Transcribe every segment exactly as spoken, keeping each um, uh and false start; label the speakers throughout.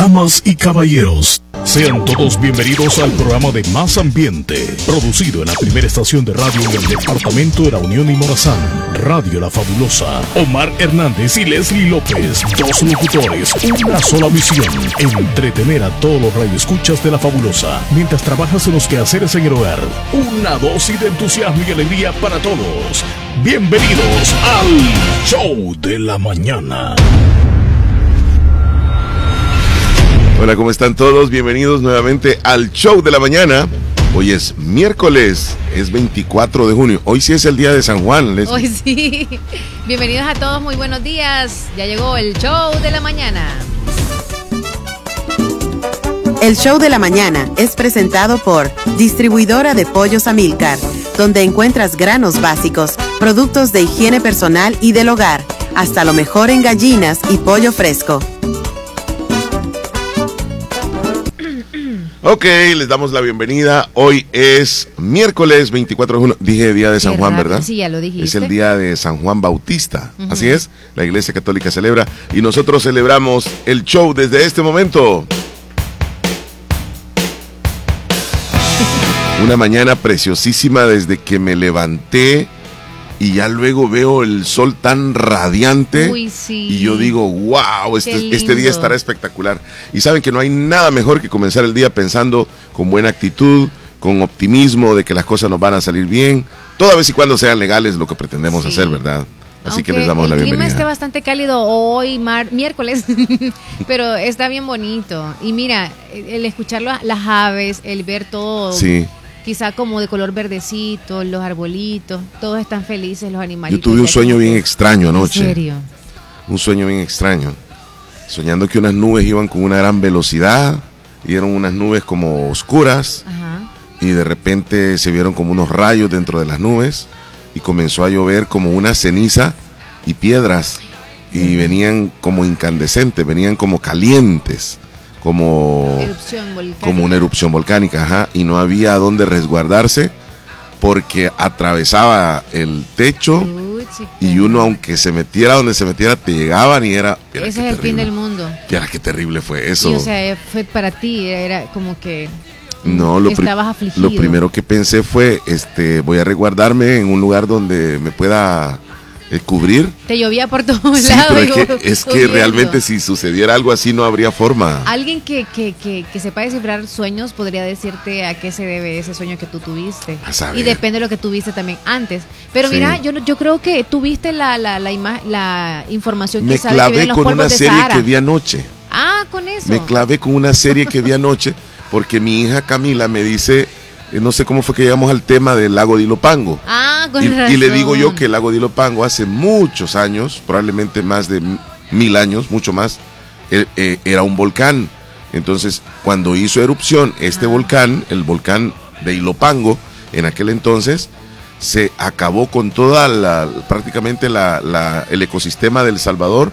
Speaker 1: Damas y caballeros, sean todos bienvenidos al programa de Más Ambiente, producido en la primera estación de radio en el departamento de La Unión y Morazán, Radio La Fabulosa. Omar Hernández y Leslie López, dos locutores, una sola misión: entretener a todos los radioescuchas de La Fabulosa mientras trabajas en los quehaceres en el hogar. Una dosis de entusiasmo y alegría para todos. Bienvenidos al Show de la Mañana.
Speaker 2: Hola, ¿cómo están todos? Bienvenidos nuevamente al Show de la Mañana. Hoy es miércoles, es veinticuatro de junio. Hoy sí es el día de San Juan, Leslie.
Speaker 3: Hoy sí. Bienvenidos a todos, muy buenos días. Ya llegó el Show de la Mañana.
Speaker 4: El Show de la Mañana es presentado por Distribuidora de Pollos Amilcar, donde encuentras granos básicos, productos de higiene personal y del hogar, hasta lo mejor en gallinas y pollo fresco.
Speaker 2: Ok, les damos la bienvenida. Hoy es miércoles veinticuatro de junio. Dije día de San Juan, ¿verdad?
Speaker 3: Sí, ya lo dijiste.
Speaker 2: Es el día de San Juan Bautista. Uh-huh. Así es, la Iglesia Católica celebra y nosotros celebramos el show desde este momento. Una mañana preciosísima desde que me levanté y ya luego veo el sol tan radiante.
Speaker 3: Uy, sí.
Speaker 2: Y yo digo, wow, este, este día estará espectacular. Y saben que no hay nada mejor que comenzar el día pensando con buena actitud, con optimismo de que las cosas nos van a salir bien, toda vez y cuando sean legales lo que pretendemos sí. hacer, ¿verdad? Así
Speaker 3: Aunque
Speaker 2: que les damos la bienvenida.
Speaker 3: El clima esté bastante cálido hoy, mar, miércoles, pero está bien bonito. Y mira, el escuchar las aves, el ver todo...
Speaker 2: Sí.
Speaker 3: Quizá como de color verdecito, los arbolitos, todos están felices, los animalitos.
Speaker 2: Yo tuve un sueño bien extraño anoche.
Speaker 3: ¿En serio?
Speaker 2: Un sueño bien extraño. Soñando que unas nubes iban con una gran velocidad, y eran unas nubes como oscuras.
Speaker 3: Ajá.
Speaker 2: Y de repente se vieron como unos rayos dentro de las nubes, y comenzó a llover como una ceniza y piedras, y venían como incandescentes, venían como calientes. Como, como una erupción volcánica, ajá, y no había dónde resguardarse porque atravesaba el techo. Uy, y uno, aunque se metiera donde se metiera, te llegaban y era...
Speaker 3: Ese es el terrible. Fin del mundo.
Speaker 2: Mira qué terrible fue eso.
Speaker 3: Sí, o sea, fue para ti, era como que
Speaker 2: no, lo
Speaker 3: estabas
Speaker 2: pri-
Speaker 3: afligido.
Speaker 2: Lo primero que pensé fue, este, voy a resguardarme en un lugar donde me pueda... Eh, cubrir.
Speaker 3: Te llovía por todos
Speaker 2: sí,
Speaker 3: lados.
Speaker 2: Pero es que, es que realmente si sucediera algo así no habría forma.
Speaker 3: Alguien que, que, que, que sepa descifrar sueños podría decirte a qué se debe ese sueño que tú tuviste. Y depende de lo que tuviste también antes. Pero sí. mira, yo yo creo que tuviste la la la, ima- la información que
Speaker 2: me
Speaker 3: sabes
Speaker 2: clavé
Speaker 3: que vienen los
Speaker 2: con
Speaker 3: polvos
Speaker 2: una
Speaker 3: de
Speaker 2: serie
Speaker 3: Sahara.
Speaker 2: que vi anoche.
Speaker 3: Ah, con eso.
Speaker 2: Me clavé con una serie que vi anoche porque mi hija Camila me dice, eh, no sé cómo fue que llegamos al tema del lago de Ilopango.
Speaker 3: Ah, con
Speaker 2: y,
Speaker 3: razón.
Speaker 2: y le digo yo que el lago de Ilopango hace muchos años, probablemente más de mil años, mucho más, eh, eh, era un volcán. Entonces, cuando hizo erupción este ah. volcán, el volcán de Ilopango, en aquel entonces, se acabó con toda la, prácticamente la, la, el ecosistema de El Salvador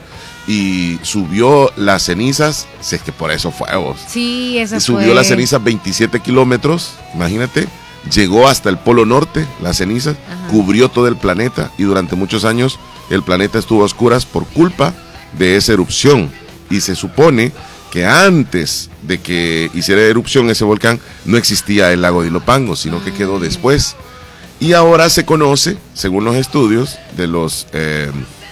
Speaker 2: y subió las cenizas, si es que por eso fue vos.
Speaker 3: Sí, eso
Speaker 2: subió
Speaker 3: fue.
Speaker 2: las cenizas veintisiete kilómetros, imagínate. Llegó hasta el Polo Norte, las cenizas, ajá. cubrió todo el planeta y durante muchos años el planeta estuvo a oscuras por culpa de esa erupción. Y se supone que antes de que hiciera erupción ese volcán no existía el lago de Ilopango, sino que quedó después. Y ahora se conoce, según los estudios de los, eh,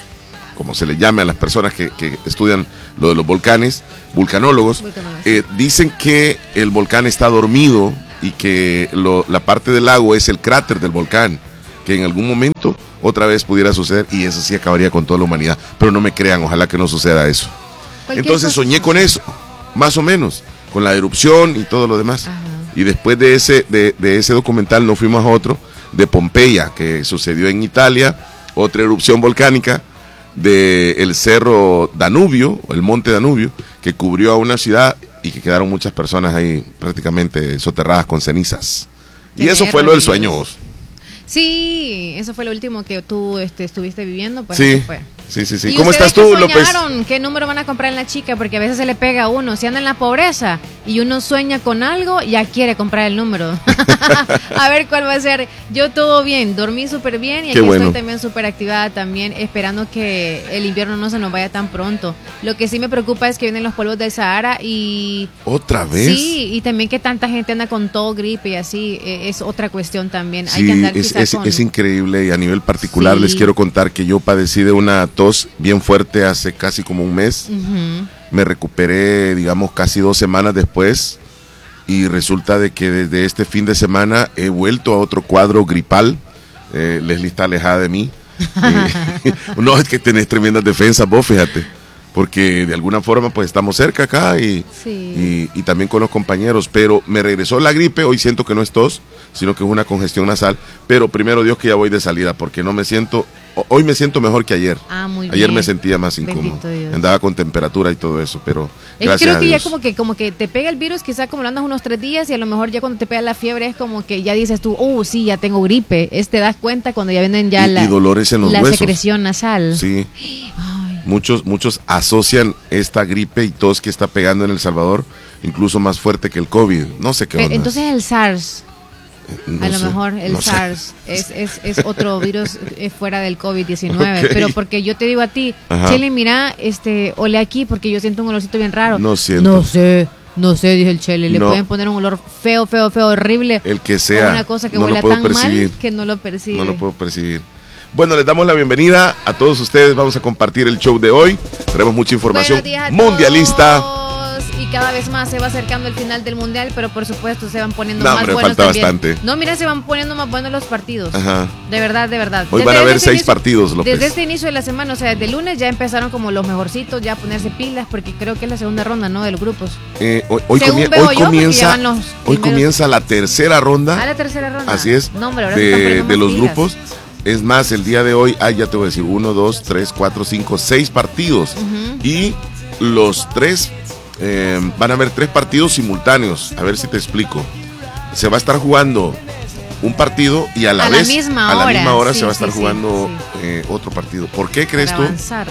Speaker 2: como se le llame a las personas que, que estudian lo de los volcanes, vulcanólogos, eh, dicen que el volcán está dormido y que lo, la parte del lago es el cráter del volcán, que en algún momento otra vez pudiera suceder y eso sí acabaría con toda la humanidad, pero no me crean, ojalá que no suceda eso. Entonces soñé con eso, más o menos, con la erupción y todo lo demás. Ajá. Y después de ese, de, de ese documental nos fuimos a otro, de Pompeya, que sucedió en Italia, otra erupción volcánica del cerro Danubio, el monte Danubio, que cubrió a una ciudad y que quedaron muchas personas ahí prácticamente soterradas con cenizas. Y eso fue lo del sueño.
Speaker 3: Sí, eso fue lo último que tú este, estuviste viviendo. Pues
Speaker 2: sí,
Speaker 3: eso fue.
Speaker 2: Sí, sí, sí. ¿Cómo estás tú, López?
Speaker 3: ¿Qué número van a comprar en la chica? Porque a veces se le pega a uno. Si anda en la pobreza y uno sueña con algo, ya quiere comprar el número. A ver cuál va a ser. Yo todo bien, dormí súper bien y aquí bueno. Estoy también súper activada también, esperando que el invierno no se nos vaya tan pronto. Lo que sí me preocupa es que vienen los polvos del Sahara y...
Speaker 2: ¿Otra vez?
Speaker 3: Sí, y también que tanta gente anda con todo, gripe y así, es otra cuestión también.
Speaker 2: Sí,
Speaker 3: Hay que andar
Speaker 2: es, es,
Speaker 3: con...
Speaker 2: es increíble y a nivel particular sí. Les quiero contar que yo padecí de una tos bien fuerte hace casi como un mes. Uh-huh. Me recuperé, digamos, casi dos semanas después y resulta de que desde este fin de semana he vuelto a otro cuadro gripal. eh, Leslie está alejada de mí. eh, no, es que tenés tremendas defensas vos, fíjate, porque de alguna forma pues estamos cerca acá y, sí. y, y también con los compañeros, pero me regresó la gripe. Hoy siento que no es tos, sino que es una congestión nasal, pero primero Dios que ya voy de salida, porque no me siento, hoy me siento mejor que ayer.
Speaker 3: Ah, muy
Speaker 2: ayer
Speaker 3: bien.
Speaker 2: Me sentía más incómodo, andaba con temperatura y todo eso, pero
Speaker 3: es
Speaker 2: gracias
Speaker 3: creo
Speaker 2: a
Speaker 3: que
Speaker 2: Dios.
Speaker 3: Ya como que como que te pega el virus, quizás como lo andas unos tres días y a lo mejor ya cuando te pega la fiebre es como que ya dices tú, oh sí, ya tengo gripe, es te das cuenta cuando ya vienen ya
Speaker 2: y,
Speaker 3: la,
Speaker 2: y dolores en los
Speaker 3: la
Speaker 2: huesos.
Speaker 3: secreción nasal.
Speaker 2: Sí. Muchos, muchos asocian esta gripe y tos que está pegando en El Salvador incluso más fuerte que el COVID. No sé qué
Speaker 3: Pero,
Speaker 2: onda.
Speaker 3: entonces el SARS,
Speaker 2: no
Speaker 3: a lo
Speaker 2: sé,
Speaker 3: mejor el
Speaker 2: no
Speaker 3: SARS es, es, es otro virus fuera del COVID diecinueve.
Speaker 2: Okay.
Speaker 3: Pero porque yo te digo a ti, Chele, mira, este, ole aquí porque yo siento un olorcito bien raro.
Speaker 2: No siento.
Speaker 3: No sé. No sé, dice el Chele, le no. pueden poner un olor feo, feo, feo, horrible.
Speaker 2: El que sea.
Speaker 3: O una cosa que
Speaker 2: no
Speaker 3: huele tan
Speaker 2: percibir.
Speaker 3: mal que no lo percibe.
Speaker 2: No lo puedo percibir. Bueno, les damos la bienvenida a todos ustedes. Vamos a compartir el show de hoy. Tenemos mucha información mundialista.
Speaker 3: Todos. Y cada vez más se va acercando el final del mundial, pero por supuesto se van poniendo
Speaker 2: no,
Speaker 3: más
Speaker 2: hombre,
Speaker 3: buenos
Speaker 2: falta
Speaker 3: también.
Speaker 2: bastante.
Speaker 3: No, mira, se van poniendo más buenos los partidos.
Speaker 2: Ajá.
Speaker 3: De verdad, de verdad.
Speaker 2: Hoy
Speaker 3: desde
Speaker 2: van a haber
Speaker 3: este
Speaker 2: seis
Speaker 3: inicio,
Speaker 2: partidos, López.
Speaker 3: Desde este inicio de la semana, o sea, desde el lunes ya empezaron como los mejorcitos, ya a ponerse pilas, porque creo que es la segunda ronda, ¿no? De los grupos.
Speaker 2: Eh, hoy hoy, comie hoy
Speaker 3: yo,
Speaker 2: comienza hoy comienza la tercera ronda.
Speaker 3: Ah, la tercera ronda.
Speaker 2: Así es.
Speaker 3: No, hombre, ahora
Speaker 2: de, de los
Speaker 3: pilas.
Speaker 2: grupos. Es más, el día de hoy hay, ya te voy a decir, uno, dos, tres, cuatro, cinco, seis partidos. Uh-huh. Y los tres, eh, van a haber tres partidos simultáneos. A ver si te explico. Se va a estar jugando un partido y a la
Speaker 3: a
Speaker 2: vez,
Speaker 3: la misma
Speaker 2: a
Speaker 3: hora,
Speaker 2: la misma hora
Speaker 3: sí,
Speaker 2: se va a
Speaker 3: sí,
Speaker 2: estar
Speaker 3: sí,
Speaker 2: jugando
Speaker 3: sí.
Speaker 2: Eh, otro partido. ¿Por qué crees
Speaker 3: para
Speaker 2: tú?
Speaker 3: Avanzar.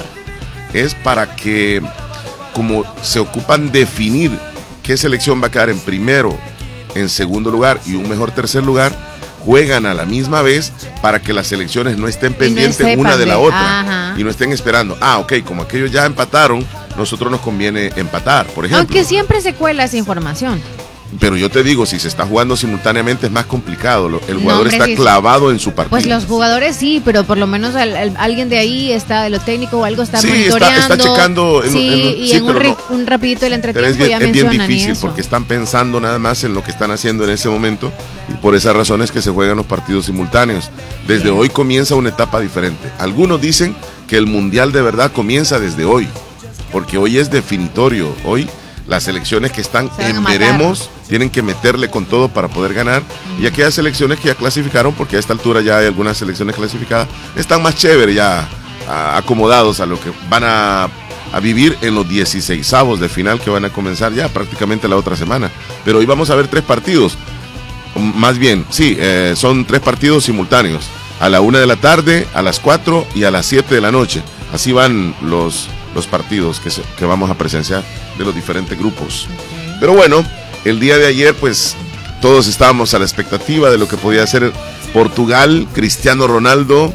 Speaker 2: Es para que, como se ocupan definir qué selección va a quedar en primero, en segundo lugar y un mejor tercer lugar, juegan a la misma vez para que las selecciones no estén pendientes no una de la otra. Ajá. Y no estén esperando, ah, ok, como aquellos ya empataron, nosotros nos conviene empatar, por ejemplo.
Speaker 3: Aunque siempre se cuela esa información.
Speaker 2: Pero yo te digo, si se está jugando simultáneamente es más complicado. El jugador no, hombre, está
Speaker 3: sí,
Speaker 2: clavado en su partido.
Speaker 3: Pues los jugadores sí, pero por lo menos el, el, alguien de ahí está, de lo técnico o algo está
Speaker 2: sí,
Speaker 3: monitoreando.
Speaker 2: Está, está checando. En,
Speaker 3: sí,
Speaker 2: en,
Speaker 3: y
Speaker 2: sí,
Speaker 3: en un,
Speaker 2: no,
Speaker 3: un rapidito del entretiempo
Speaker 2: bien,
Speaker 3: ya
Speaker 2: es bien
Speaker 3: mencionan
Speaker 2: difícil
Speaker 3: eso.
Speaker 2: Porque están pensando nada más en lo que están haciendo en ese momento y por esas razones que se juegan los partidos simultáneos. Desde bien. Hoy comienza una etapa diferente. Algunos dicen que el mundial de verdad comienza desde hoy, porque hoy es definitorio. Hoy las selecciones que están en veremos tienen que meterle con todo para poder ganar. Mm. Y aquellas selecciones que ya clasificaron, porque a esta altura ya hay algunas selecciones clasificadas, están más chéveres ya a, acomodados a lo que van a, a vivir en los dieciseisavos de final que van a comenzar ya prácticamente la otra semana. Pero hoy vamos a ver tres partidos. Más bien, sí, eh, son tres partidos simultáneos. A la una de la tarde, a las cuatro y a las siete de la noche. Así van los... los partidos que, se, que vamos a presenciar de los diferentes grupos. Okay. Pero bueno, el día de ayer pues todos estábamos a la expectativa de lo que podía hacer Portugal, Cristiano Ronaldo,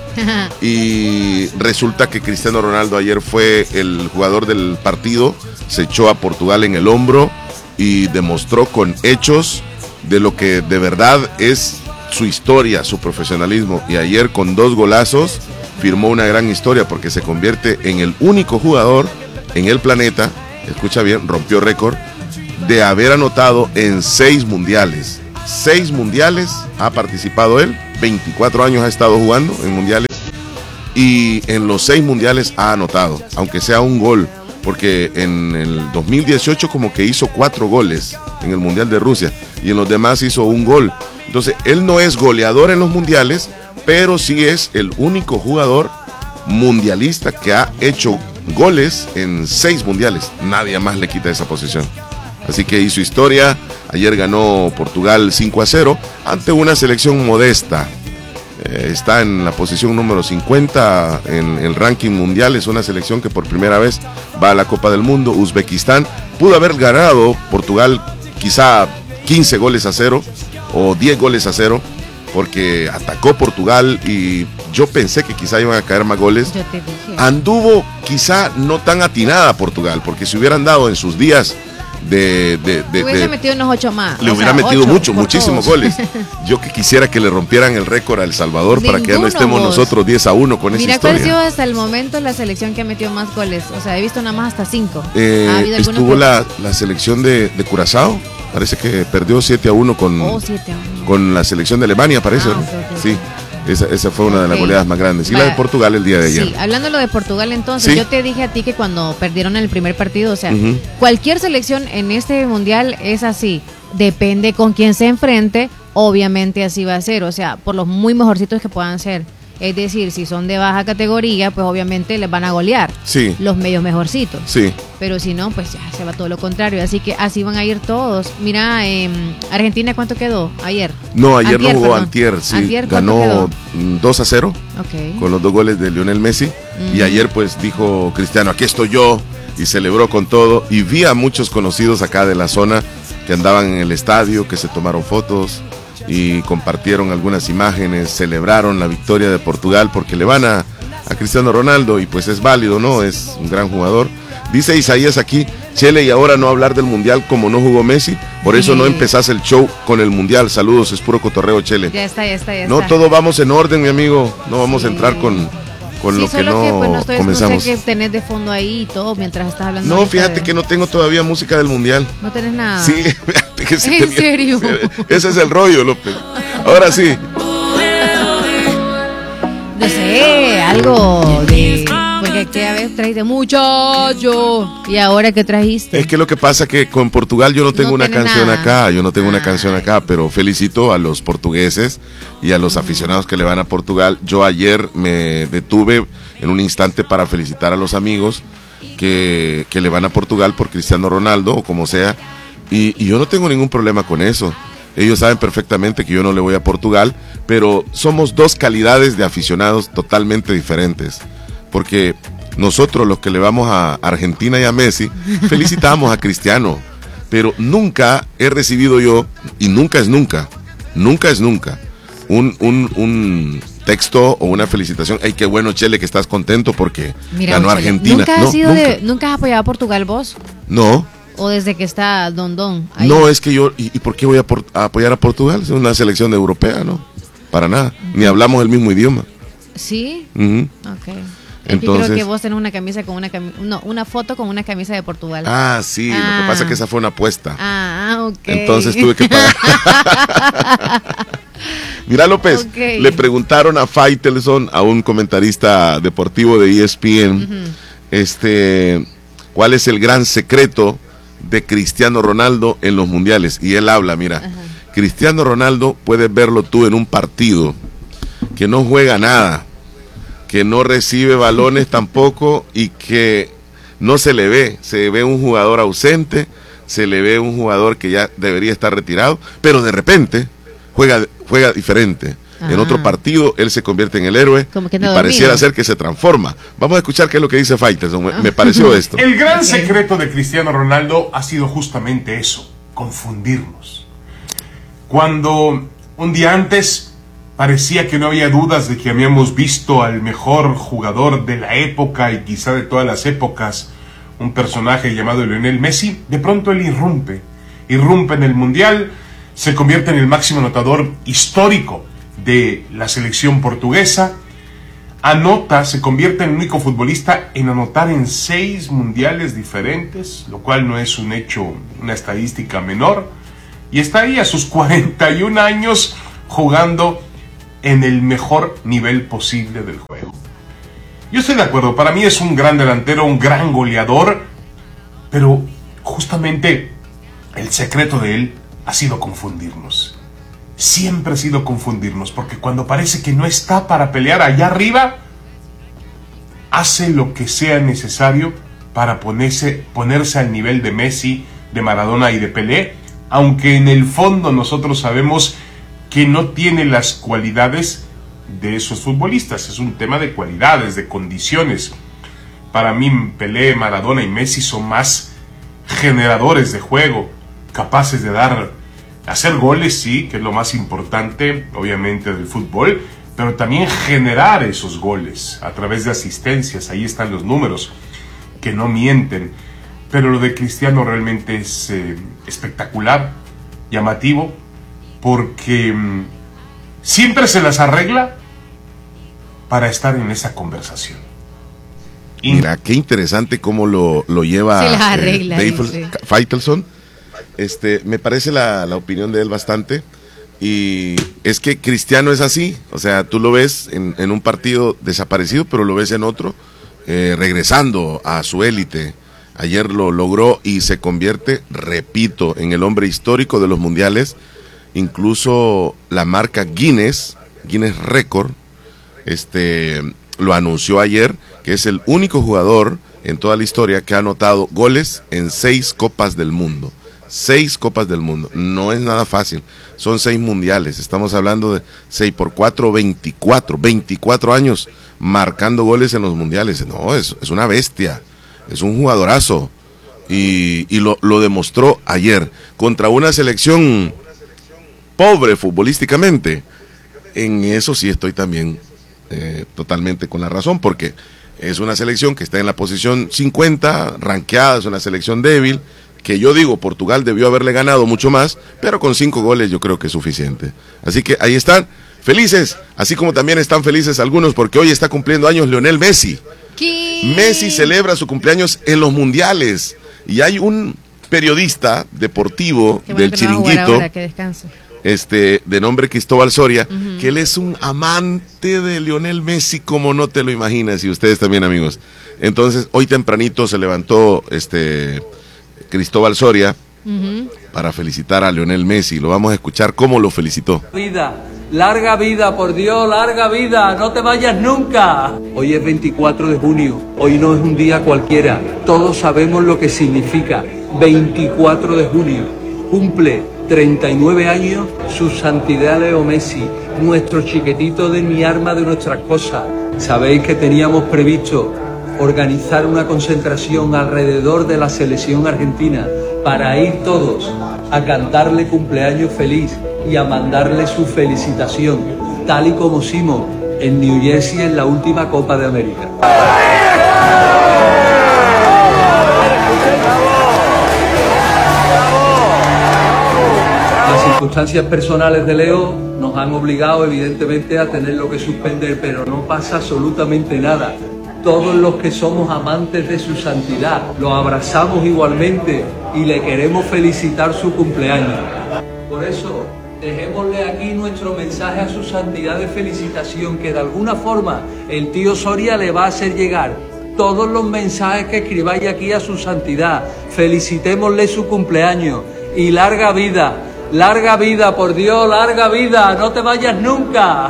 Speaker 2: y resulta que Cristiano Ronaldo ayer fue el jugador del partido, se echó a Portugal en el hombro y demostró con hechos de lo que de verdad es su historia, su profesionalismo, y ayer con dos golazos firmó una gran historia porque se convierte en el único jugador en el planeta, escucha bien, rompió récord, de haber anotado en seis mundiales. Seis mundiales ha participado él, veinticuatro años ha estado jugando en mundiales y en los seis mundiales ha anotado, aunque sea un gol, porque en el dos mil dieciocho como que hizo cuatro goles en el Mundial de Rusia y en los demás hizo un gol. Entonces él no es goleador en los mundiales, pero sí es el único jugador mundialista que ha hecho goles en seis mundiales. Nadie más le quita esa posición. Así que hizo historia. Ayer ganó Portugal cinco a cero ante una selección modesta. eh, está en la posición número cincuenta en el ranking mundial. Es una selección que por primera vez va a la Copa del Mundo. Uzbekistán pudo haber ganado Portugal quizá quince goles a cero o diez goles a cero, porque atacó Portugal y yo pensé que quizá iban a caer más goles.
Speaker 3: Yo te dije.
Speaker 2: Anduvo quizá no tan atinada Portugal, porque si hubieran dado en sus días de... de, de,
Speaker 3: le hubiese
Speaker 2: de,
Speaker 3: metido unos ocho más.
Speaker 2: Le hubiera sea, metido mucho, muchísimos todos. goles. Yo que quisiera que le rompieran el récord a El Salvador para que ya no estemos vos. nosotros diez a uno con
Speaker 3: Mira,
Speaker 2: esa historia.
Speaker 3: Mira, ¿cuál ha sido hasta el momento la selección que ha metido más goles? O sea, he visto nada más hasta cinco.
Speaker 2: Eh, estuvo que... la, la selección de, de Curazao. Parece que perdió siete a uno con,
Speaker 3: oh, siete a uno.
Speaker 2: con la selección de Alemania, parece. Ah, okay, okay. Sí. Esa, esa fue una okay. de las goleadas más grandes. Y Va, la de Portugal el día de ayer.
Speaker 3: Sí, hablando de lo de Portugal entonces, ¿Sí? yo te dije a ti que cuando perdieron el primer partido, o sea, uh-huh. cualquier selección en este mundial es así. Depende con quién se enfrente, obviamente así va a ser. O sea, por los muy mejorcitos que puedan ser. Es decir, si son de baja categoría, pues obviamente les van a golear.
Speaker 2: Sí.
Speaker 3: Los medios mejorcitos.
Speaker 2: Sí.
Speaker 3: Pero si no, pues ya se va todo lo contrario. Así que así van a ir todos. Mira, eh, Argentina, ¿cuánto quedó ayer?
Speaker 2: No, ayer antier, no jugó, perdón. antier, sí. Antier, ganó dos a cero
Speaker 3: okay.
Speaker 2: con los dos goles de Lionel Messi. Mm. Y ayer pues dijo Cristiano, aquí estoy yo, y celebró con todo. Y vi a muchos conocidos acá de la zona que andaban en el estadio, que se tomaron fotos y compartieron algunas imágenes, celebraron la victoria de Portugal porque le van a, a Cristiano Ronaldo y pues es válido, ¿no? Es un gran jugador. Dice Isaías aquí, Chele, y ahora no hablar del Mundial como no jugó Messi, por eso sí. no empezás el show con el Mundial. Saludos, es puro cotorreo, Chele.
Speaker 3: Ya está, ya está, ya
Speaker 2: no,
Speaker 3: está.
Speaker 2: todo vamos en orden, mi amigo, no vamos sí. a entrar con... con
Speaker 3: sí,
Speaker 2: lo que no,
Speaker 3: que, pues, no estoy,
Speaker 2: comenzamos.
Speaker 3: No sé qué tenés de fondo ahí y todo mientras estás hablando.
Speaker 2: No, fíjate de... que no tengo todavía música del Mundial.
Speaker 3: No tenés nada.
Speaker 2: Sí, fíjate que sí.
Speaker 3: ¿En serio?
Speaker 2: Ese es el rollo, López. Ahora sí.
Speaker 3: No sé, algo de... Porque aquella vez trajiste muchacho. ¿Y ahora qué trajiste?
Speaker 2: Es que lo que pasa es que con Portugal yo no tengo no una canción nada. acá. Yo no tengo ah. una canción acá, pero felicito a los portugueses y a los mm. aficionados que le van a Portugal. Yo ayer me detuve en un instante para felicitar a los amigos que, que le van a Portugal por Cristiano Ronaldo o como sea. Y, y yo no tengo ningún problema con eso. Ellos saben perfectamente que yo no le voy a Portugal, pero somos dos calidades de aficionados totalmente diferentes. Porque nosotros los que le vamos a Argentina y a Messi, felicitamos a Cristiano, pero nunca he recibido yo, y nunca es nunca, nunca es nunca, un, un, un texto o una felicitación. Ay, qué bueno, Chele, que estás contento porque Mira, ganó Chele, Argentina.
Speaker 3: ¿Nunca has,
Speaker 2: no,
Speaker 3: sido
Speaker 2: nunca.
Speaker 3: De, ¿Nunca has apoyado a Portugal vos?
Speaker 2: No.
Speaker 3: ¿O desde que está Don Don? Ahí?
Speaker 2: No, es que yo, ¿y, y por qué voy a, por, a apoyar a Portugal? Es una selección europea, ¿no? Para nada, uh-huh. ni hablamos el mismo idioma.
Speaker 3: ¿Sí?
Speaker 2: Uh-huh.
Speaker 3: Ok. Entonces, yo creo que vos tenés una camisa con una cami- no, una foto con una camisa de Portugal.
Speaker 2: Ah, sí, ah. lo que pasa es que esa fue una apuesta.
Speaker 3: Ah, ok.
Speaker 2: Entonces tuve que pagar. Mira, López, okay. le preguntaron a Faitelson, a un comentarista deportivo de E S P N, uh-huh. este, ¿cuál es el gran secreto de Cristiano Ronaldo en los mundiales? Y él habla, mira, uh-huh. Cristiano Ronaldo, puedes verlo tú en un partido que no juega nada, que no recibe balones tampoco y que no se le ve, se ve un jugador ausente, se le ve un jugador que ya debería estar retirado, pero de repente juega, juega diferente. Ah. En otro partido él se convierte en el héroe
Speaker 3: Como que
Speaker 2: y
Speaker 3: no
Speaker 2: pareciera
Speaker 3: dormido.
Speaker 2: ser que se transforma. Vamos a escuchar qué es lo que dice Faitelson, me, me pareció esto.
Speaker 5: El gran okay. secreto de Cristiano Ronaldo ha sido justamente eso, confundirnos. Cuando un día antes parecía que no había dudas de que habíamos visto al mejor jugador de la época y quizá de todas las épocas, un personaje llamado Lionel Messi, de pronto él irrumpe, irrumpe en el Mundial, se convierte en el máximo anotador histórico de la selección portuguesa, anota, se convierte en el único futbolista en anotar en seis mundiales diferentes, lo cual no es un hecho, una estadística menor, y está ahí a sus cuarenta y un años jugando en el mejor nivel posible del juego. Yo estoy de acuerdo, para mí es un gran delantero, un gran goleador, pero justamente el secreto de él ha sido confundirnos. Siempre ha sido confundirnos, porque cuando parece que no está para pelear allá arriba, hace lo que sea necesario para ponerse, ponerse al nivel de Messi, de Maradona y de Pelé, aunque en el fondo nosotros sabemos que no tiene las cualidades de esos futbolistas. Es un tema de cualidades, de condiciones. Para mí, Pelé, Maradona y Messi son más generadores de juego, capaces de dar, hacer goles, sí, que es lo más importante, obviamente, del fútbol, pero también generar esos goles a través de asistencias. Ahí están los números que no mienten. Pero lo de Cristiano realmente es eh, espectacular, llamativo, porque mmm, siempre se las arregla para estar en esa conversación.
Speaker 2: Y mira, qué interesante cómo lo, lo lleva
Speaker 3: se las arregla,
Speaker 2: eh, Dave Faitelson. Este, me parece la, la opinión de él bastante. Y es que Cristiano es así. O sea, tú lo ves en, en un partido desaparecido, pero lo ves en otro, eh, regresando a su élite. Ayer lo logró y se convierte, repito, en el hombre histórico de los mundiales. Incluso la marca Guinness, Guinness Record, este, lo anunció ayer, que es el único jugador en toda la historia que ha anotado goles en seis copas del mundo. Seis copas del mundo. No es nada fácil. Son seis mundiales. Estamos hablando de seis por cuatro, veinticuatro. veinticuatro años marcando goles en los mundiales. No, es, es una bestia. Es un jugadorazo. Y, y lo, lo demostró ayer contra una selección pobre futbolísticamente. En eso sí estoy también eh, totalmente con la razón, porque es una selección que está en la posición cincuenta, rankeada, es una selección débil, que yo digo, Portugal debió haberle ganado mucho más, pero con cinco goles yo creo que es suficiente. Así que ahí están, felices, así como también están felices algunos, porque hoy está cumpliendo años Lionel Messi.
Speaker 3: ¿Qué?
Speaker 2: Messi celebra su cumpleaños en los mundiales, y hay un periodista deportivo
Speaker 3: Qué bueno
Speaker 2: del
Speaker 3: que no va a jugar
Speaker 2: Chiringuito,
Speaker 3: ahora, que descanse.
Speaker 2: este, de nombre Cristóbal Soria,
Speaker 3: Uh-huh.
Speaker 2: que él es un amante de Lionel Messi como no te lo imaginas, y ustedes también, amigos. Entonces, hoy tempranito se levantó este Cristóbal Soria
Speaker 3: Uh-huh.
Speaker 2: para felicitar a Lionel Messi. Lo vamos a escuchar cómo lo felicitó.
Speaker 6: Vida, larga vida, por Dios, larga vida, no te vayas nunca. Hoy es veinticuatro de junio, hoy no es un día cualquiera, todos sabemos lo que significa. veinticuatro de junio, cumple treinta y nueve años su santidad Leo Messi, nuestro chiquitito de mi arma, de nuestras cosas. Sabéis que teníamos previsto organizar una concentración alrededor de la selección argentina para ir todos a cantarle cumpleaños feliz y a mandarle su felicitación, tal y como hicimos en New Jersey en la última Copa de América. Las circunstancias personales de Leo nos han obligado evidentemente a tenerlo que suspender, pero no pasa absolutamente nada. Todos los que somos amantes de su santidad lo abrazamos igualmente y le queremos felicitar su cumpleaños. Por eso, dejémosle aquí nuestro mensaje a su santidad de felicitación, que de alguna forma el tío Soria le va a hacer llegar todos los mensajes que escribáis aquí a su santidad. Felicitémosle su cumpleaños y larga vida, larga vida, por Dios, larga vida, no te vayas nunca.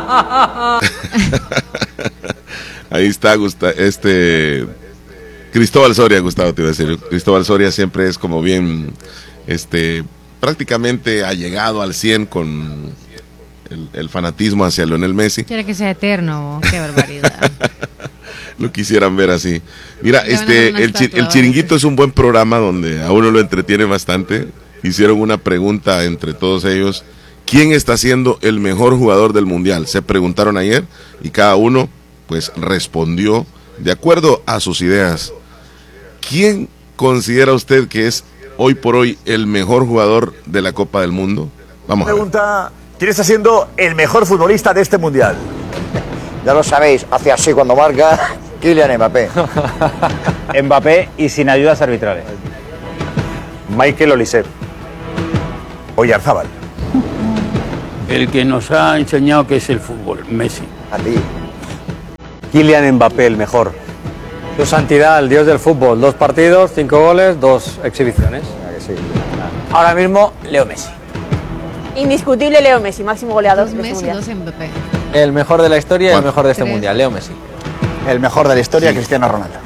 Speaker 2: Ahí está Gusta, este Cristóbal Soria, Gustavo, te iba a decir. Cristóbal Soria siempre es como bien, este, prácticamente ha llegado al cien con el, el fanatismo hacia Lionel Messi.
Speaker 3: Quiere que sea eterno, qué barbaridad.
Speaker 2: Lo quisieran ver así. Mira,
Speaker 3: Ya
Speaker 2: este,
Speaker 3: van a
Speaker 2: el, chi-
Speaker 3: estatua,
Speaker 2: el Chiringuito es un buen programa donde a uno lo entretiene bastante. Hicieron una pregunta entre todos ellos: ¿quién está siendo el mejor jugador del mundial? Se preguntaron ayer y cada uno pues respondió de acuerdo a sus ideas. ¿Quién considera usted que es hoy por hoy el mejor jugador de la Copa del Mundo? Vamos a ver.
Speaker 7: Pregunta, ¿quién está siendo el mejor futbolista de este mundial?
Speaker 8: Ya lo sabéis, hace así cuando marca Kylian Mbappé.
Speaker 9: Mbappé y sin ayudas arbitrales.
Speaker 7: Michael Olise. Oyarzábal.
Speaker 10: El que nos ha enseñado que es el fútbol, Messi.
Speaker 8: A ti.
Speaker 9: Kylian Mbappé, el mejor. Su santidad, el dios del fútbol. Dos partidos, cinco goles, dos exhibiciones.
Speaker 8: ¿A que sí?
Speaker 9: Ahora mismo, Leo Messi.
Speaker 11: Indiscutible Leo Messi, máximo goleador
Speaker 3: Dos
Speaker 11: de este
Speaker 3: Messi,
Speaker 11: mundial.
Speaker 3: dos Mbappé.
Speaker 9: El mejor de la historia y el
Speaker 2: ¿Cuánto?
Speaker 9: mejor de este
Speaker 3: Tres.
Speaker 9: mundial, Leo Messi.
Speaker 7: El mejor de la historia,
Speaker 2: Sí.
Speaker 7: Cristiano Ronaldo.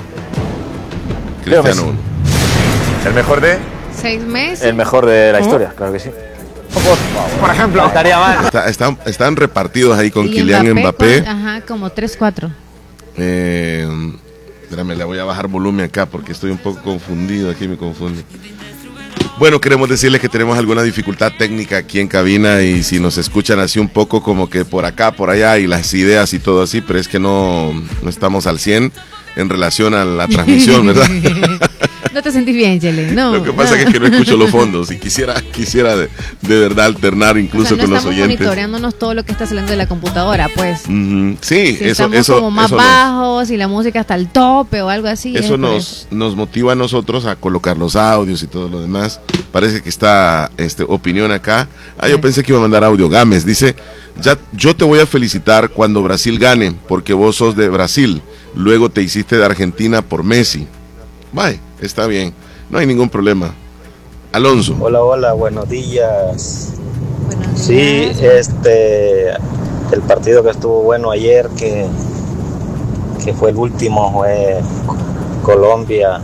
Speaker 7: Leo
Speaker 2: Cristiano.
Speaker 7: Messi. El mejor de...
Speaker 3: Seis meses.
Speaker 9: El mejor de la historia, claro que sí.
Speaker 7: Por ejemplo.
Speaker 9: Estaría mal.
Speaker 2: Está, están, están repartidos ahí con
Speaker 3: Y
Speaker 2: Kylian Mbappé.
Speaker 3: con- ajá, como tres cuatro.
Speaker 2: Eh, espérame, le voy a bajar volumen acá porque estoy un poco confundido. Aquí me confunde. Bueno, queremos decirles que tenemos alguna dificultad técnica aquí en cabina y si nos escuchan así un poco como que por acá, por allá y las ideas y todo así, pero es que no, no estamos al cien en relación a la transmisión, ¿verdad?
Speaker 3: No te sentís bien, Chele, no.
Speaker 2: Lo que pasa
Speaker 3: no.
Speaker 2: es que no escucho los fondos y quisiera, quisiera de, de verdad alternar incluso
Speaker 3: O sea, no
Speaker 2: con los
Speaker 3: estamos
Speaker 2: oyentes.
Speaker 3: monitoreándonos todo lo que está saliendo de la computadora, pues.
Speaker 2: Uh-huh. Sí,
Speaker 3: Si
Speaker 2: eso,
Speaker 3: estamos
Speaker 2: eso,
Speaker 3: como más
Speaker 2: eso
Speaker 3: bajos y la música está al tope o algo así.
Speaker 2: Eso
Speaker 3: es por
Speaker 2: nos, nos motiva a nosotros a colocar los audios y todo lo demás. Parece que está este, opinión acá. Ah, yo pensé que iba a mandar audio. Gámez dice, ya, yo te voy a felicitar cuando Brasil gane, porque vos sos de Brasil. Luego te hiciste de Argentina por Messi. Bye, está bien. No hay ningún problema. Alonso.
Speaker 12: Hola, hola, buenos días.
Speaker 3: Buenos
Speaker 12: Sí,
Speaker 3: días.
Speaker 12: este, el partido que estuvo bueno ayer, que, que fue el último, fue Colombia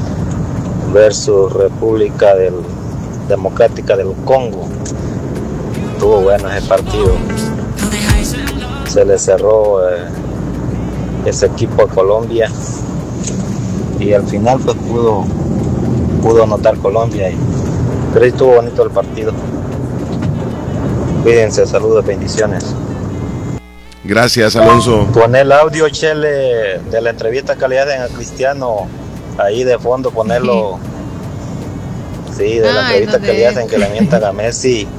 Speaker 12: versus República del, Democrática del Congo. Estuvo bueno ese partido. Se le cerró eh, ese equipo a Colombia y al final pues pudo pudo anotar Colombia y pero sí estuvo bonito el partido. Cuídense, saludos, bendiciones.
Speaker 2: Gracias, Alonso.
Speaker 12: Pon el audio, Chele, de la entrevista que le hacen a Cristiano ahí de fondo, ponerlo. Sí, de la
Speaker 3: Ay,
Speaker 12: entrevista
Speaker 3: no
Speaker 12: que
Speaker 3: de-
Speaker 12: le hacen, que le mientan a Messi.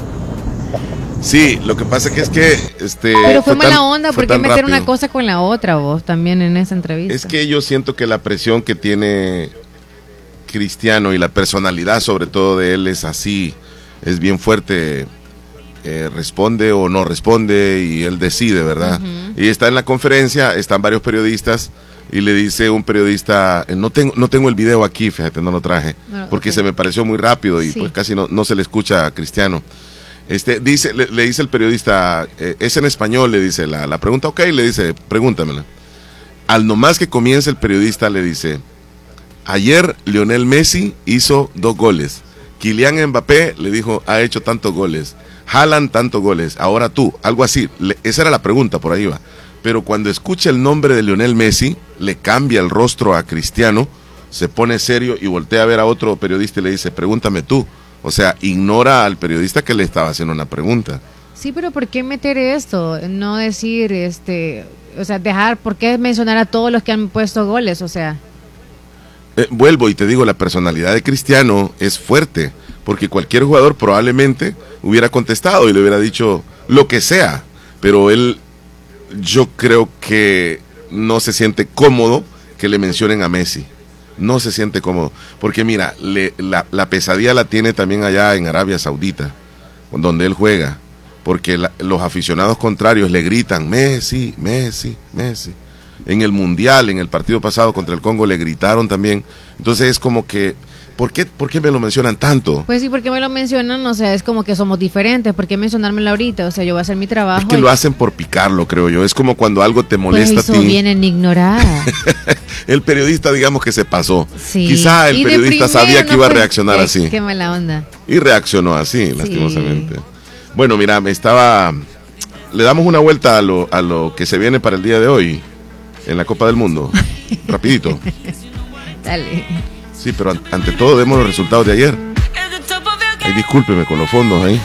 Speaker 2: Sí, lo que pasa que es que este
Speaker 3: Pero fue, mala
Speaker 2: tan-
Speaker 3: onda,
Speaker 2: fue
Speaker 3: ¿por qué
Speaker 2: tan
Speaker 3: meter
Speaker 2: rápido.
Speaker 3: una cosa con la otra vos también en esa entrevista?
Speaker 2: Es que yo siento que la presión que tiene Cristiano y la personalidad sobre todo de él es así, es bien fuerte, eh, responde o no responde y él decide, ¿verdad?
Speaker 3: Ujú.
Speaker 2: Y está en la conferencia, están varios periodistas y le dice un periodista, eh, no tengo, no tengo el video aquí, fíjate, no lo traje,
Speaker 3: No,
Speaker 2: porque
Speaker 3: ok.
Speaker 2: se me pareció muy rápido y
Speaker 3: Sí.
Speaker 2: pues casi no, no se le escucha a Cristiano. Este, dice, le, le dice el periodista, eh, es en español, le dice la, la pregunta, ok, le dice, pregúntamela. Al nomás que comienza el periodista le dice, ayer Lionel Messi hizo dos goles, Kylian Mbappé le dijo, ha hecho tantos goles, Haaland tantos goles, ahora tú, algo así, le, esa era la pregunta, por ahí va. Pero cuando escucha el nombre de Lionel Messi, le cambia el rostro a Cristiano, se pone serio y voltea a ver a otro periodista y le dice, pregúntame tú. O sea, ignora al periodista que le estaba haciendo una pregunta.
Speaker 3: Sí, pero ¿por qué meter esto? No decir, este, o sea, dejar, ¿por qué mencionar a todos los que han puesto goles? O sea,
Speaker 2: Eh, vuelvo y te digo, la personalidad de Cristiano es fuerte, porque cualquier jugador probablemente hubiera contestado y le hubiera dicho lo que sea, pero él, yo creo que no se siente cómodo que le mencionen a Messi. No se siente cómodo, porque mira, le, la, la pesadilla la tiene también allá en Arabia Saudita, donde él juega, porque la, los aficionados contrarios le gritan, Messi, Messi, Messi. En el Mundial, en el partido pasado contra el Congo, le gritaron también. Entonces es como que, ¿por qué, por qué me lo mencionan tanto?
Speaker 3: pues sí, ¿por qué me lo mencionan? O sea, es como que somos diferentes, ¿por qué mencionármelo ahorita? O sea, yo voy a hacer mi trabajo.
Speaker 2: Es que
Speaker 3: y-
Speaker 2: lo hacen por picarlo, creo yo. Es como cuando algo te
Speaker 3: Pues
Speaker 2: molesta
Speaker 3: eso
Speaker 2: a ti.
Speaker 3: viene en ignorar.
Speaker 2: El periodista, digamos que se pasó.
Speaker 3: Sí.
Speaker 2: Quizá el
Speaker 3: Y de
Speaker 2: periodista
Speaker 3: primero,
Speaker 2: sabía que
Speaker 3: no,
Speaker 2: iba a
Speaker 3: pues,
Speaker 2: reaccionar
Speaker 3: qué-
Speaker 2: así.
Speaker 3: Qué mala onda.
Speaker 2: Y reaccionó así, lastimosamente. Bueno, mira, me estaba... Le damos una vuelta a lo, a lo que se viene para el día de hoy en la Copa del Mundo. Rapidito.
Speaker 3: Dale.
Speaker 2: Sí, pero an- ante todo demos los resultados de ayer. Ay, discúlpeme con los fondos ahí.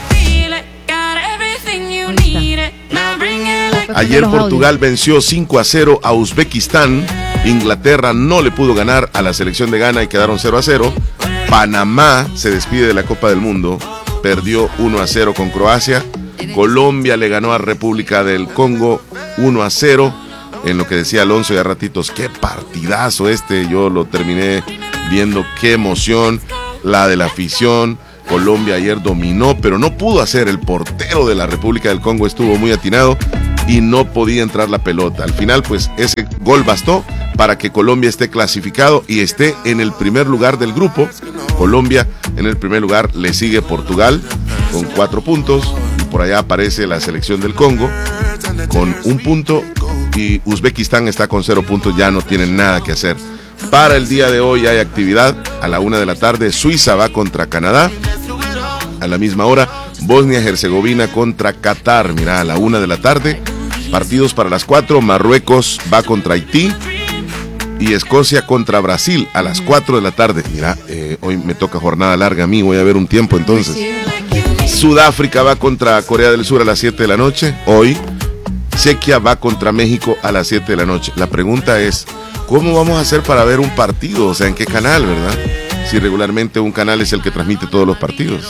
Speaker 2: Ayer Portugal venció cinco a cero a Uzbekistán. Inglaterra no le pudo ganar a la selección de Ghana y quedaron cero a cero. Panamá se despide de la Copa del Mundo. Perdió uno a cero con Croacia. Colombia le ganó a República del Congo uno a cero. En lo que decía Alonso ya ratitos, qué partidazo este. Yo lo terminé viendo, qué emoción. La de la afición. Colombia ayer dominó, pero no pudo hacer. El portero de la República del Congo estuvo muy atinado y no podía entrar la pelota. Al final, pues, ese gol bastó para que Colombia esté clasificado y esté en el primer lugar del grupo. Colombia en el primer lugar, le sigue Portugal con cuatro puntos. Y por allá aparece la selección del Congo con un punto y Uzbekistán está con cero puntos, ya no tienen nada que hacer. Para el día de hoy hay actividad a la una de la tarde. Suiza va contra Canadá. A la misma hora, Bosnia-Herzegovina contra Qatar, mira, a la una de la tarde. Partidos para las cuatro, Marruecos va contra Haití y Escocia contra Brasil a las cuatro de la tarde. Mira, eh, hoy me toca jornada larga a mí, voy a ver un tiempo entonces. Sudáfrica va contra Corea del Sur a las siete de la noche, hoy. Chequia va contra México a las siete de la noche. La pregunta es, ¿cómo vamos a hacer para ver un partido? O sea, ¿en qué canal, verdad? Si regularmente un canal es el que transmite todos los partidos.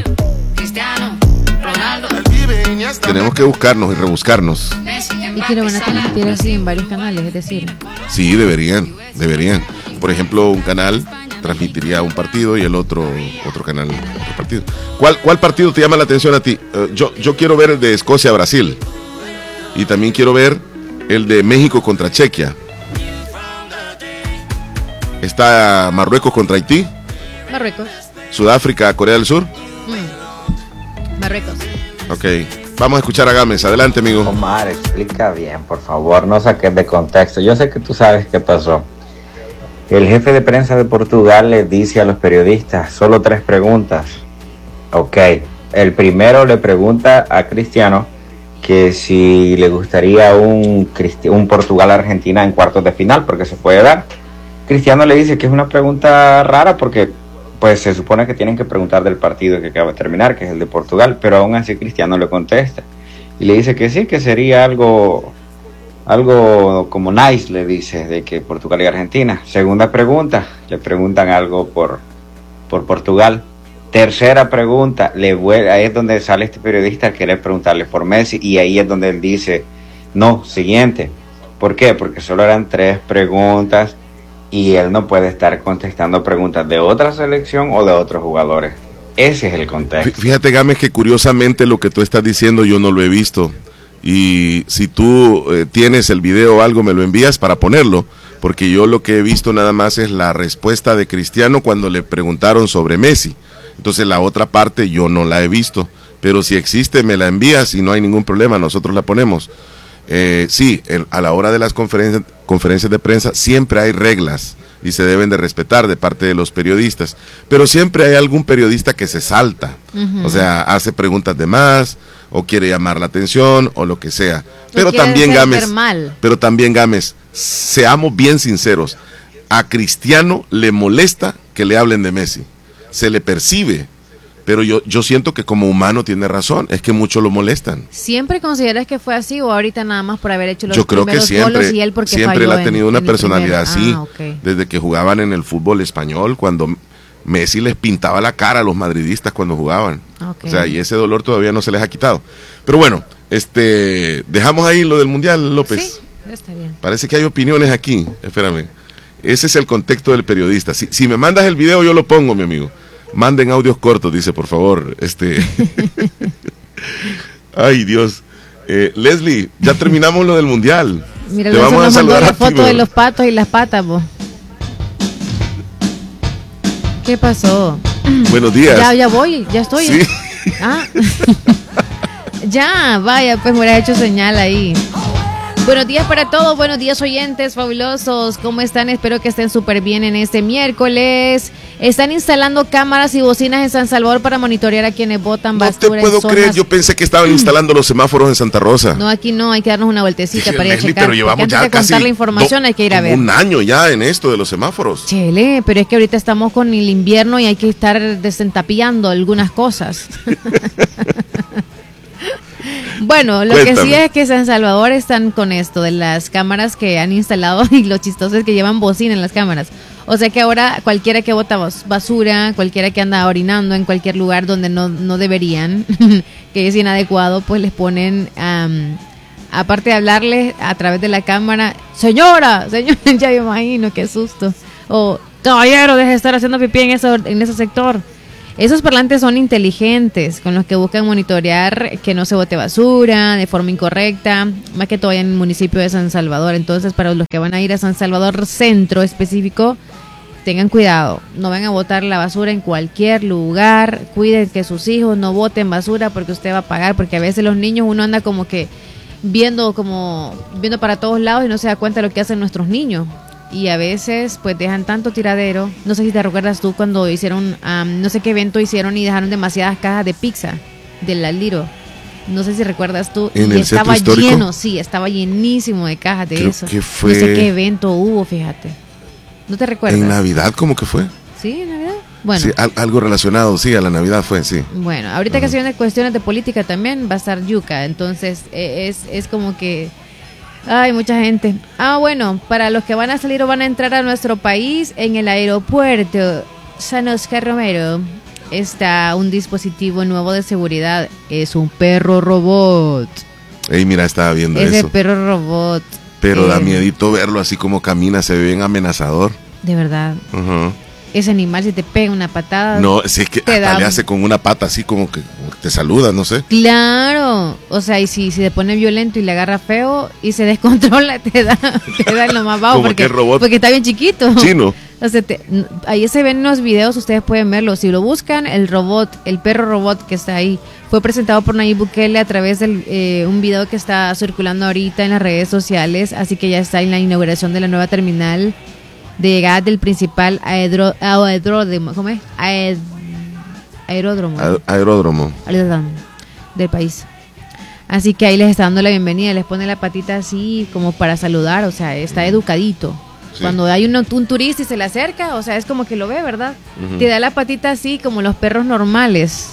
Speaker 2: Tenemos que buscarnos y rebuscarnos.
Speaker 3: Y que lo van a transmitir así en varios canales, es decir.
Speaker 2: Sí, deberían, deberían. Por ejemplo, un canal transmitiría un partido y el otro otro canal otro partido. ¿Cuál, cuál partido te llama la atención a ti? Uh, yo, yo quiero ver el de Escocia-Brasil. Y también quiero ver el de México contra Chequia. ¿Está Marruecos contra Haití?
Speaker 3: Marruecos.
Speaker 2: ¿Sudáfrica, Corea del Sur?
Speaker 3: Mm. Marruecos.
Speaker 2: Ok, vamos a escuchar a Gámez. Adelante, amigo.
Speaker 13: Omar, explica bien, por favor, no saques de contexto. Yo sé que tú sabes qué pasó. El jefe de prensa de Portugal le dice a los periodistas solo tres preguntas. Ok, el primero le pregunta a Cristiano que si le gustaría un, un Portugal-Argentina en cuartos de final, porque se puede dar. Cristiano le dice que es una pregunta rara porque pues se supone que tienen que preguntar del partido que acaba de terminar, que es el de Portugal, pero aún así Cristiano le contesta y le dice que sí, que sería algo algo como nice, le dice, de que Portugal y Argentina. Segunda pregunta, le preguntan algo por, por Portugal. Tercera pregunta, le vuelve, ahí es donde sale este periodista a querer preguntarle por Messi y ahí es donde él dice, no, siguiente. ¿Por qué? Porque solo eran tres preguntas y él no puede estar contestando preguntas de otra selección o de otros jugadores. Ese es el contexto.
Speaker 2: Fíjate, Gámez, que curiosamente lo que tú estás diciendo yo no lo he visto. Y si tú eh, tienes el video o algo, me lo envías para ponerlo, porque yo lo que he visto nada más es la respuesta de Cristiano cuando le preguntaron sobre Messi. Entonces la otra parte yo no la he visto, pero si existe me la envías y no hay ningún problema, nosotros la ponemos. Eh, sí, el, a la hora de las conferencias, conferencias de prensa siempre hay reglas y se deben de respetar de parte de los periodistas, pero siempre hay algún periodista que se salta, uh-huh. O sea, hace preguntas de más o quiere llamar la atención o lo que sea. Pero también Gámez, pero también Gámez, seamos bien sinceros, a Cristiano le molesta que le hablen de Messi, se le percibe. Pero yo, yo siento que como humano tiene razón, es que muchos lo molestan. ¿Siempre consideras que fue así o ahorita nada más por haber hecho los yo creo primeros que siempre, goles y él porque siempre él ha tenido en, una en personalidad así, ah, okay. Desde que jugaban en el fútbol español, cuando Messi les pintaba la cara a los madridistas cuando jugaban. Okay. O sea, y ese dolor todavía no se les ha quitado. Pero bueno, este, dejamos ahí lo del Mundial, López. Sí, está bien. Parece que hay opiniones aquí, espérame. Ese es el contexto del periodista. Si, si me mandas el video yo lo pongo, mi amigo. Manden audios cortos, dice, por favor. Este. Ay, Dios. Eh, Leslie, ya terminamos lo del Mundial. Mira, te vamos a saludar la foto de los patos y las patas, vos. ¿Qué pasó? Buenos días. Ya, ya voy, ya estoy. ¿Sí? Ah. Ya, vaya, pues me hubiera hecho señal ahí. Buenos días para todos, buenos días oyentes fabulosos, ¿cómo están? Espero que estén súper bien en este miércoles. Están instalando cámaras y bocinas en San Salvador para monitorear a quienes botan basura. No te puedo zonas... creer, yo pensé que estaban instalando los semáforos en Santa Rosa. No, aquí no, hay que darnos una vueltecita para ir a checar. Pero llevamos ya casi contar la información do, hay que ir a ver. Un año ya en esto de los semáforos. Chele, pero es que ahorita estamos con el invierno y hay que estar desentapillando algunas cosas. Bueno, lo Cuéntame. que sí es que San Salvador están con esto de las cámaras que han instalado y lo chistoso es que llevan bocina en las cámaras. O sea que ahora cualquiera que bota basura, cualquiera que anda orinando en cualquier lugar donde no, no deberían, que es inadecuado, pues les ponen, um, aparte de hablarles a través de la cámara, señora, señora, ya me imagino, qué susto. O caballero, deje de estar haciendo pipí en, eso, en ese sector. Esos parlantes son inteligentes, con los que buscan monitorear que no se bote basura de forma incorrecta, más que todo en el municipio de San Salvador. Entonces, para los que van a ir a San Salvador Centro específico, tengan cuidado, no van a botar la basura en cualquier lugar, cuiden que sus hijos no boten basura porque usted va a pagar, porque a veces los niños uno anda como que viendo como viendo para todos lados y no se da cuenta de lo que hacen nuestros niños. Y a veces pues dejan tanto tiradero. No sé si te recuerdas tú cuando hicieron um, no sé qué evento hicieron y dejaron demasiadas cajas de pizza
Speaker 3: del Aliro. No sé si recuerdas tú.
Speaker 2: ¿En
Speaker 3: y
Speaker 2: el
Speaker 3: estaba
Speaker 2: centro histórico?
Speaker 3: lleno, sí, estaba llenísimo de cajas de
Speaker 2: Creo
Speaker 3: eso.
Speaker 2: que fue...
Speaker 3: No sé qué evento hubo, fíjate. ¿No te recuerdas?
Speaker 2: ¿En Navidad cómo que fue?
Speaker 3: Sí, en Navidad. Bueno.
Speaker 2: Sí, al, algo relacionado, sí, a la Navidad fue, sí.
Speaker 3: Bueno, ahorita uh-huh. que se vienen cuestiones de política también va a estar yuca, entonces eh, es, es como que hay mucha gente. Ah, bueno, para los que van a salir o van a entrar a nuestro país, en el aeropuerto San Oscar Romero está un dispositivo nuevo de seguridad, es un perro robot.
Speaker 2: Ey, mira, estaba viendo
Speaker 3: Ese
Speaker 2: eso.
Speaker 3: Ese perro robot.
Speaker 2: Pero
Speaker 3: eh,
Speaker 2: da miedito verlo así como camina, se ve bien amenazador.
Speaker 3: De verdad.
Speaker 2: Uh-huh.
Speaker 3: Ese animal, si te pega una patada.
Speaker 2: No, si es que hasta da... le hace con una pata así como que, como que te saluda, no sé.
Speaker 3: Claro. O sea, y si, si te pone violento y le agarra feo y se descontrola, te da, te da en lo más bajo. Porque, robot porque está bien chiquito.
Speaker 2: Chino.
Speaker 3: O sea, te, ahí se ven los videos, ustedes pueden verlo. Si lo buscan, el robot, el perro robot que está ahí, fue presentado por Nayib Bukele a través de eh, un video que está circulando ahorita en las redes sociales. Así que ya está en la inauguración de la nueva terminal de llegada del principal aerodromo, aeródromo, ¿cómo es? Aer, aeródromo.
Speaker 2: A, aeródromo.
Speaker 3: Aeródromo del país. Así que ahí les está dando la bienvenida, les pone la patita así como para saludar, o sea, está educadito. Sí. Cuando hay un, un turista y se le acerca, o sea, es como que lo ve, ¿verdad? Uh-huh. Te da la patita así como los perros normales.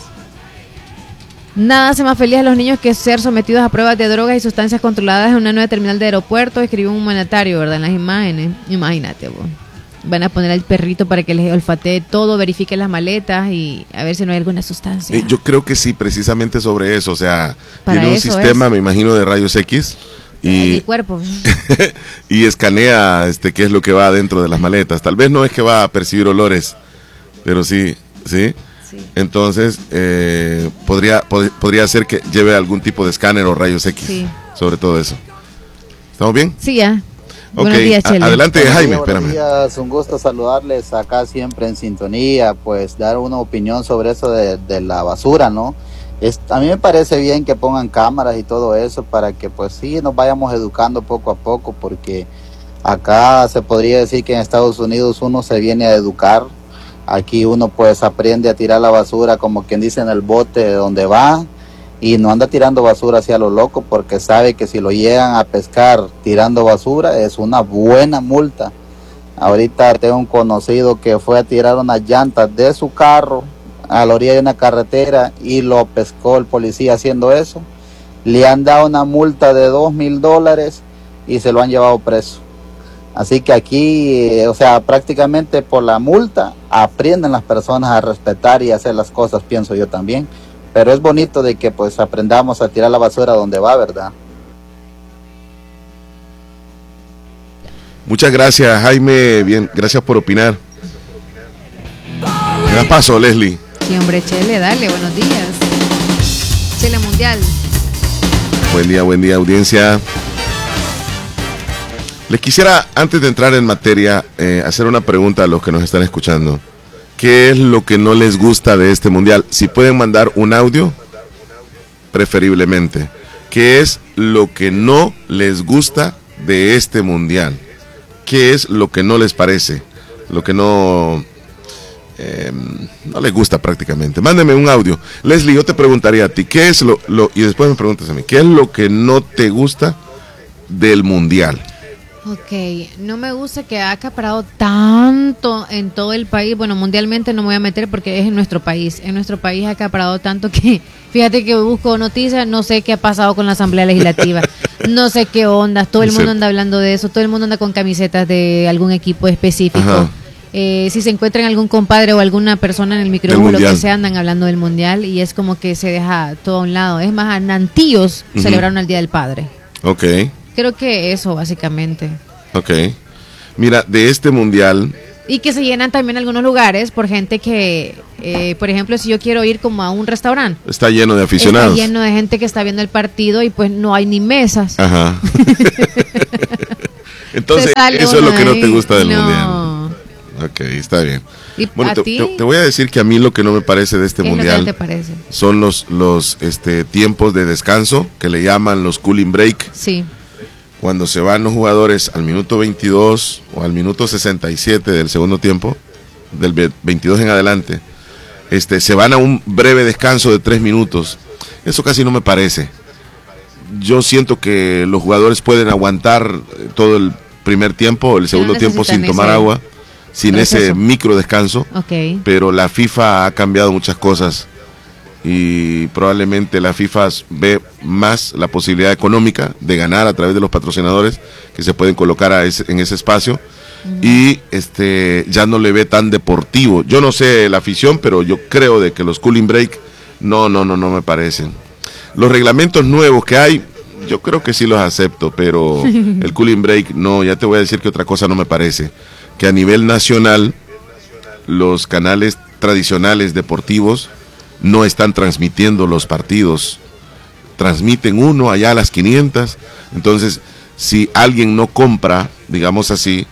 Speaker 3: Nada hace más feliz a los niños que ser sometidos a pruebas de drogas y sustancias controladas en una nueva terminal de aeropuerto, escribió un mandatario, ¿verdad? En las imágenes. Imagínate, vos. Van a poner al perrito para que les olfatee todo, verifique las maletas y a ver si no hay alguna sustancia.
Speaker 2: Eh, yo creo que sí, precisamente sobre eso. O sea, para tiene un sistema, es. me imagino, de rayos X. Y,
Speaker 3: el cuerpo.
Speaker 2: y escanea este qué es lo que va dentro de las maletas. Tal vez no es que va a percibir olores, pero sí, sí. Entonces, eh, podría, pod- podría ser que lleve algún tipo de escáner o rayos X sí. sobre todo eso. ¿Estamos bien?
Speaker 3: Sí, ya.
Speaker 2: Okay.
Speaker 3: Buenos días, Chele.
Speaker 2: A- adelante,
Speaker 14: buenos
Speaker 2: Jaime,
Speaker 14: días,
Speaker 2: espérame.
Speaker 14: Buenos días, un gusto saludarles acá siempre en sintonía, pues dar una opinión sobre eso de, de la basura, ¿no? Es, a mí me parece bien que pongan cámaras y todo eso para que pues sí nos vayamos educando poco a poco, porque acá se podría decir que en Estados Unidos uno se viene a educar. Aquí uno pues aprende a tirar la basura como quien dice en el bote donde va y no anda tirando basura hacia lo loco porque sabe que si lo llegan a pescar tirando basura es una buena multa. Ahorita tengo un conocido que fue a tirar unas llantas de su carro a la orilla de una carretera y lo pescó el policía haciendo eso. Le han dado una multa de dos mil dólares y se lo han llevado preso. Así que aquí, o sea, prácticamente por la multa aprenden las personas a respetar y hacer las cosas, pienso yo también. Pero es bonito de que pues aprendamos a tirar la basura donde va, ¿verdad?
Speaker 2: Muchas gracias, Jaime. Bien, gracias por opinar. ¿Qué da paso, Leslie?
Speaker 3: Sí, hombre, Chele, dale, buenos días. Chele Mundial.
Speaker 2: Buen día, buen día, audiencia. Les quisiera, antes de entrar en materia, eh, hacer una pregunta a los que nos están escuchando. ¿Qué es lo que no les gusta de este mundial? Si pueden mandar un audio, preferiblemente. ¿Qué es lo que no les gusta de este mundial? ¿Qué es lo que no les parece? Lo que no, eh, no les gusta prácticamente. Mándenme un audio. Leslie, yo te preguntaría a ti, ¿qué es lo, lo, y después me preguntas a mí, ¿qué es lo que no te gusta del mundial?
Speaker 3: Ok, no me gusta que ha acaparado tanto en todo el país. Bueno, mundialmente no me voy a meter porque es en nuestro país. En nuestro país ha acaparado tanto que, fíjate que busco noticias, no sé qué ha pasado con la Asamblea Legislativa. No sé qué onda, todo el mundo anda hablando de eso, todo el mundo anda con camisetas de algún equipo específico. Eh, si se encuentran algún compadre o alguna persona en el micrófono, lo que sea, andan hablando del mundial y es como que se deja todo a un lado. Es más, Anantíos uh-huh. celebraron el Día del Padre.
Speaker 2: Ok.
Speaker 3: Creo que eso, básicamente.
Speaker 2: Ok. Mira, de este mundial...
Speaker 3: Y que se llenan también algunos lugares por gente que, eh, por ejemplo, si yo quiero ir como a un restaurante.
Speaker 2: Está lleno de aficionados.
Speaker 3: Está lleno de gente que está viendo el partido y pues no hay ni mesas.
Speaker 2: Ajá. Entonces, eso es lo que no te gusta del
Speaker 3: no.
Speaker 2: mundial. Ok, está bien.
Speaker 3: ¿Y
Speaker 2: bueno,
Speaker 3: a
Speaker 2: te,
Speaker 3: ti?
Speaker 2: te, te voy a decir que a mí lo que no me parece de este
Speaker 3: ¿Qué
Speaker 2: mundial
Speaker 3: es lo que te parece?
Speaker 2: son los, los este, tiempos de descanso que le llaman los cooling break.
Speaker 3: Sí.
Speaker 2: Cuando se van los jugadores al minuto veintidós o al minuto sesenta y siete del segundo tiempo, del veintidós en adelante, este, se van a un breve descanso de tres minutos eso casi no me parece. Yo siento que los jugadores pueden aguantar todo el primer tiempo, el segundo no tiempo sin tomar ese, agua, sin ese eso. micro descanso,
Speaker 3: okay.
Speaker 2: Pero la FIFA ha cambiado muchas cosas y probablemente la FIFA ve más la posibilidad económica de ganar a través de los patrocinadores que se pueden colocar a ese, en ese espacio. Uh-huh. Y este ya no le ve tan deportivo. Yo no sé la afición, pero yo creo de que los cooling break no, no, no, no me parecen. Los reglamentos nuevos que hay, yo creo que sí los acepto, pero el cooling break no. Ya te voy a decir que otra cosa no me parece, que a nivel nacional los canales tradicionales deportivos no están transmitiendo los partidos, transmiten uno allá a las quinientas. Entonces si alguien no compra, digamos así,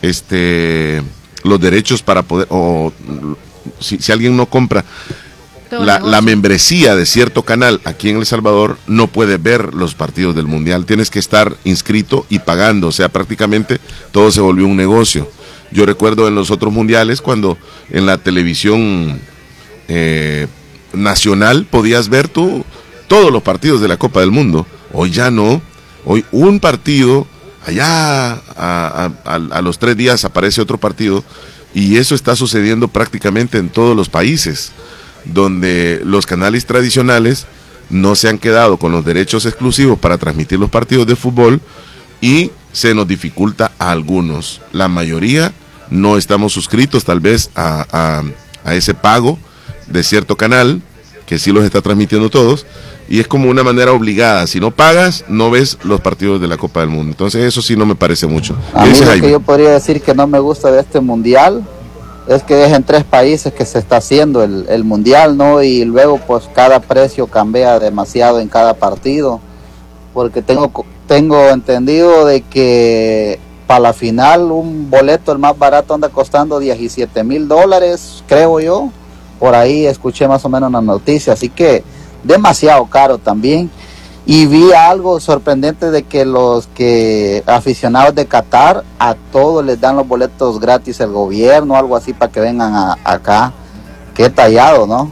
Speaker 2: este los derechos para poder, o si, si alguien no compra la, la membresía de cierto canal aquí en El Salvador, no puede ver los partidos del Mundial. Tienes que estar inscrito y pagando, o sea, prácticamente todo se volvió un negocio. Yo recuerdo en los otros mundiales cuando en la televisión eh, nacional podías ver tú todos los partidos de la Copa del Mundo. Hoy ya no, hoy un partido, allá a, a, a, a los tres días aparece otro partido, y eso está sucediendo prácticamente en todos los países, donde los canales tradicionales no se han quedado con los derechos exclusivos para transmitir los partidos de fútbol y se nos dificulta a algunos. La mayoría no estamos suscritos tal vez a, a, a ese pago de cierto canal que sí los está transmitiendo todos, y es como una manera obligada. Si no pagas, no ves los partidos de la Copa del Mundo. Entonces eso sí no me parece mucho.
Speaker 14: A mí lo que yo podría decir que no me gusta de este mundial es que es en tres países que se está haciendo el, el mundial, ¿no? Y luego pues cada precio cambia demasiado en cada partido, porque tengo tengo entendido de que para la final un boleto el más barato anda costando diecisiete mil dólares, creo yo. Por ahí escuché más o menos las noticias, así que demasiado caro también. Y vi algo sorprendente de que los que aficionados de Qatar, a todos les dan los boletos gratis el gobierno, algo así, para que vengan a, acá. Qué tallado, ¿no?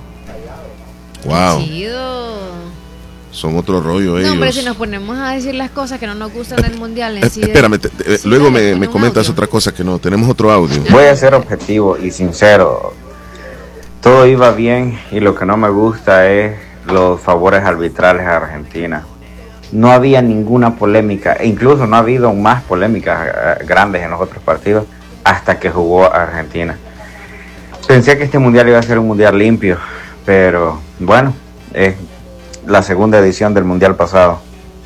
Speaker 2: Wow.
Speaker 3: Chido.
Speaker 2: Son otro rollo ellos.
Speaker 3: No, hombre, si nos ponemos a decir las cosas que no nos gustan del mundial en
Speaker 2: eh,
Speaker 3: sí.
Speaker 2: Espérame, te, te, sí, luego me, me comentas audio. Otra cosa que no, tenemos otro audio.
Speaker 13: Voy a ser objetivo y sincero. Todo iba bien y lo que no me gusta es los favores arbitrales a Argentina. No había ninguna polémica, e incluso no ha habido más polémicas uh, grandes en los otros partidos hasta que jugó Argentina. Pensé que este mundial iba a ser un mundial limpio, pero bueno, es la segunda edición del mundial pasado.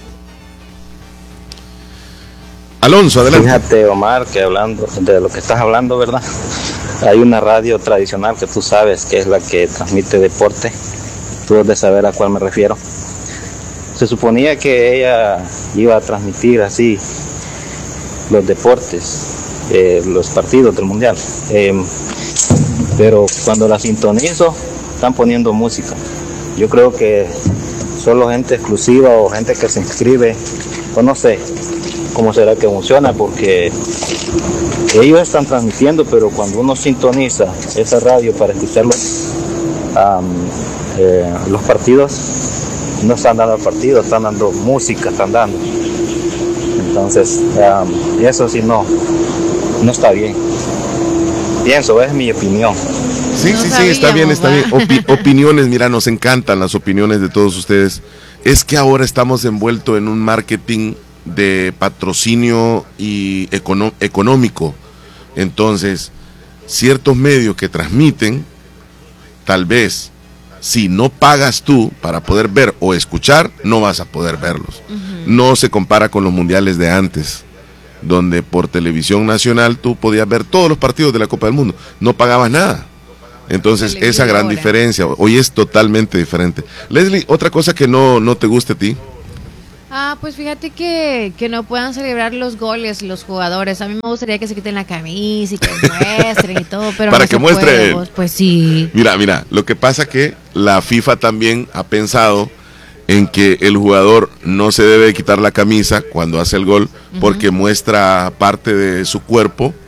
Speaker 2: Alonso, adelante.
Speaker 12: Fíjate, Omar, que hablando de lo que estás hablando, ¿verdad? Hay una radio tradicional que tú sabes que es la que transmite deporte. Tú debes de saber a cuál me refiero. Se suponía que ella iba a transmitir así los deportes, eh, los partidos del mundial. Eh, pero cuando la sintonizo, están poniendo música. Yo creo que solo gente exclusiva o gente que se inscribe, o no sé cómo será que funciona, porque ellos están transmitiendo, pero cuando uno sintoniza esa radio para escuchar los, um, eh, los partidos, no están dando el partido, están dando música, están dando. Entonces, um, eso sí no, no está bien. Pienso, es mi opinión.
Speaker 2: Sí, no sí, sí, está bien, está bien. Opi- opiniones, mira, nos encantan las opiniones de todos ustedes. Es que ahora estamos envueltos en un marketing de patrocinio y econo- económico. Entonces, ciertos medios que transmiten, tal vez, si no pagas tú para poder ver o escuchar, no vas a poder verlos. Uh-huh. No se compara con los mundiales de antes, donde por televisión nacional tú podías ver todos los partidos de la Copa del Mundo, no pagabas nada. Entonces, esa gran diferencia, hoy es totalmente diferente. Leslie, otra cosa que no, no te guste a ti.
Speaker 3: Ah, pues fíjate que, que no puedan celebrar los goles los jugadores. A mí me gustaría que se quiten la camisa y que muestren y todo, pero
Speaker 2: para
Speaker 3: no
Speaker 2: que
Speaker 3: se
Speaker 2: muestren.
Speaker 3: puede, pues sí.
Speaker 2: Mira, mira, lo que pasa que la FIFA también ha pensado en que el jugador no se debe quitar la camisa cuando hace el gol, uh-huh, porque muestra parte de su cuerpo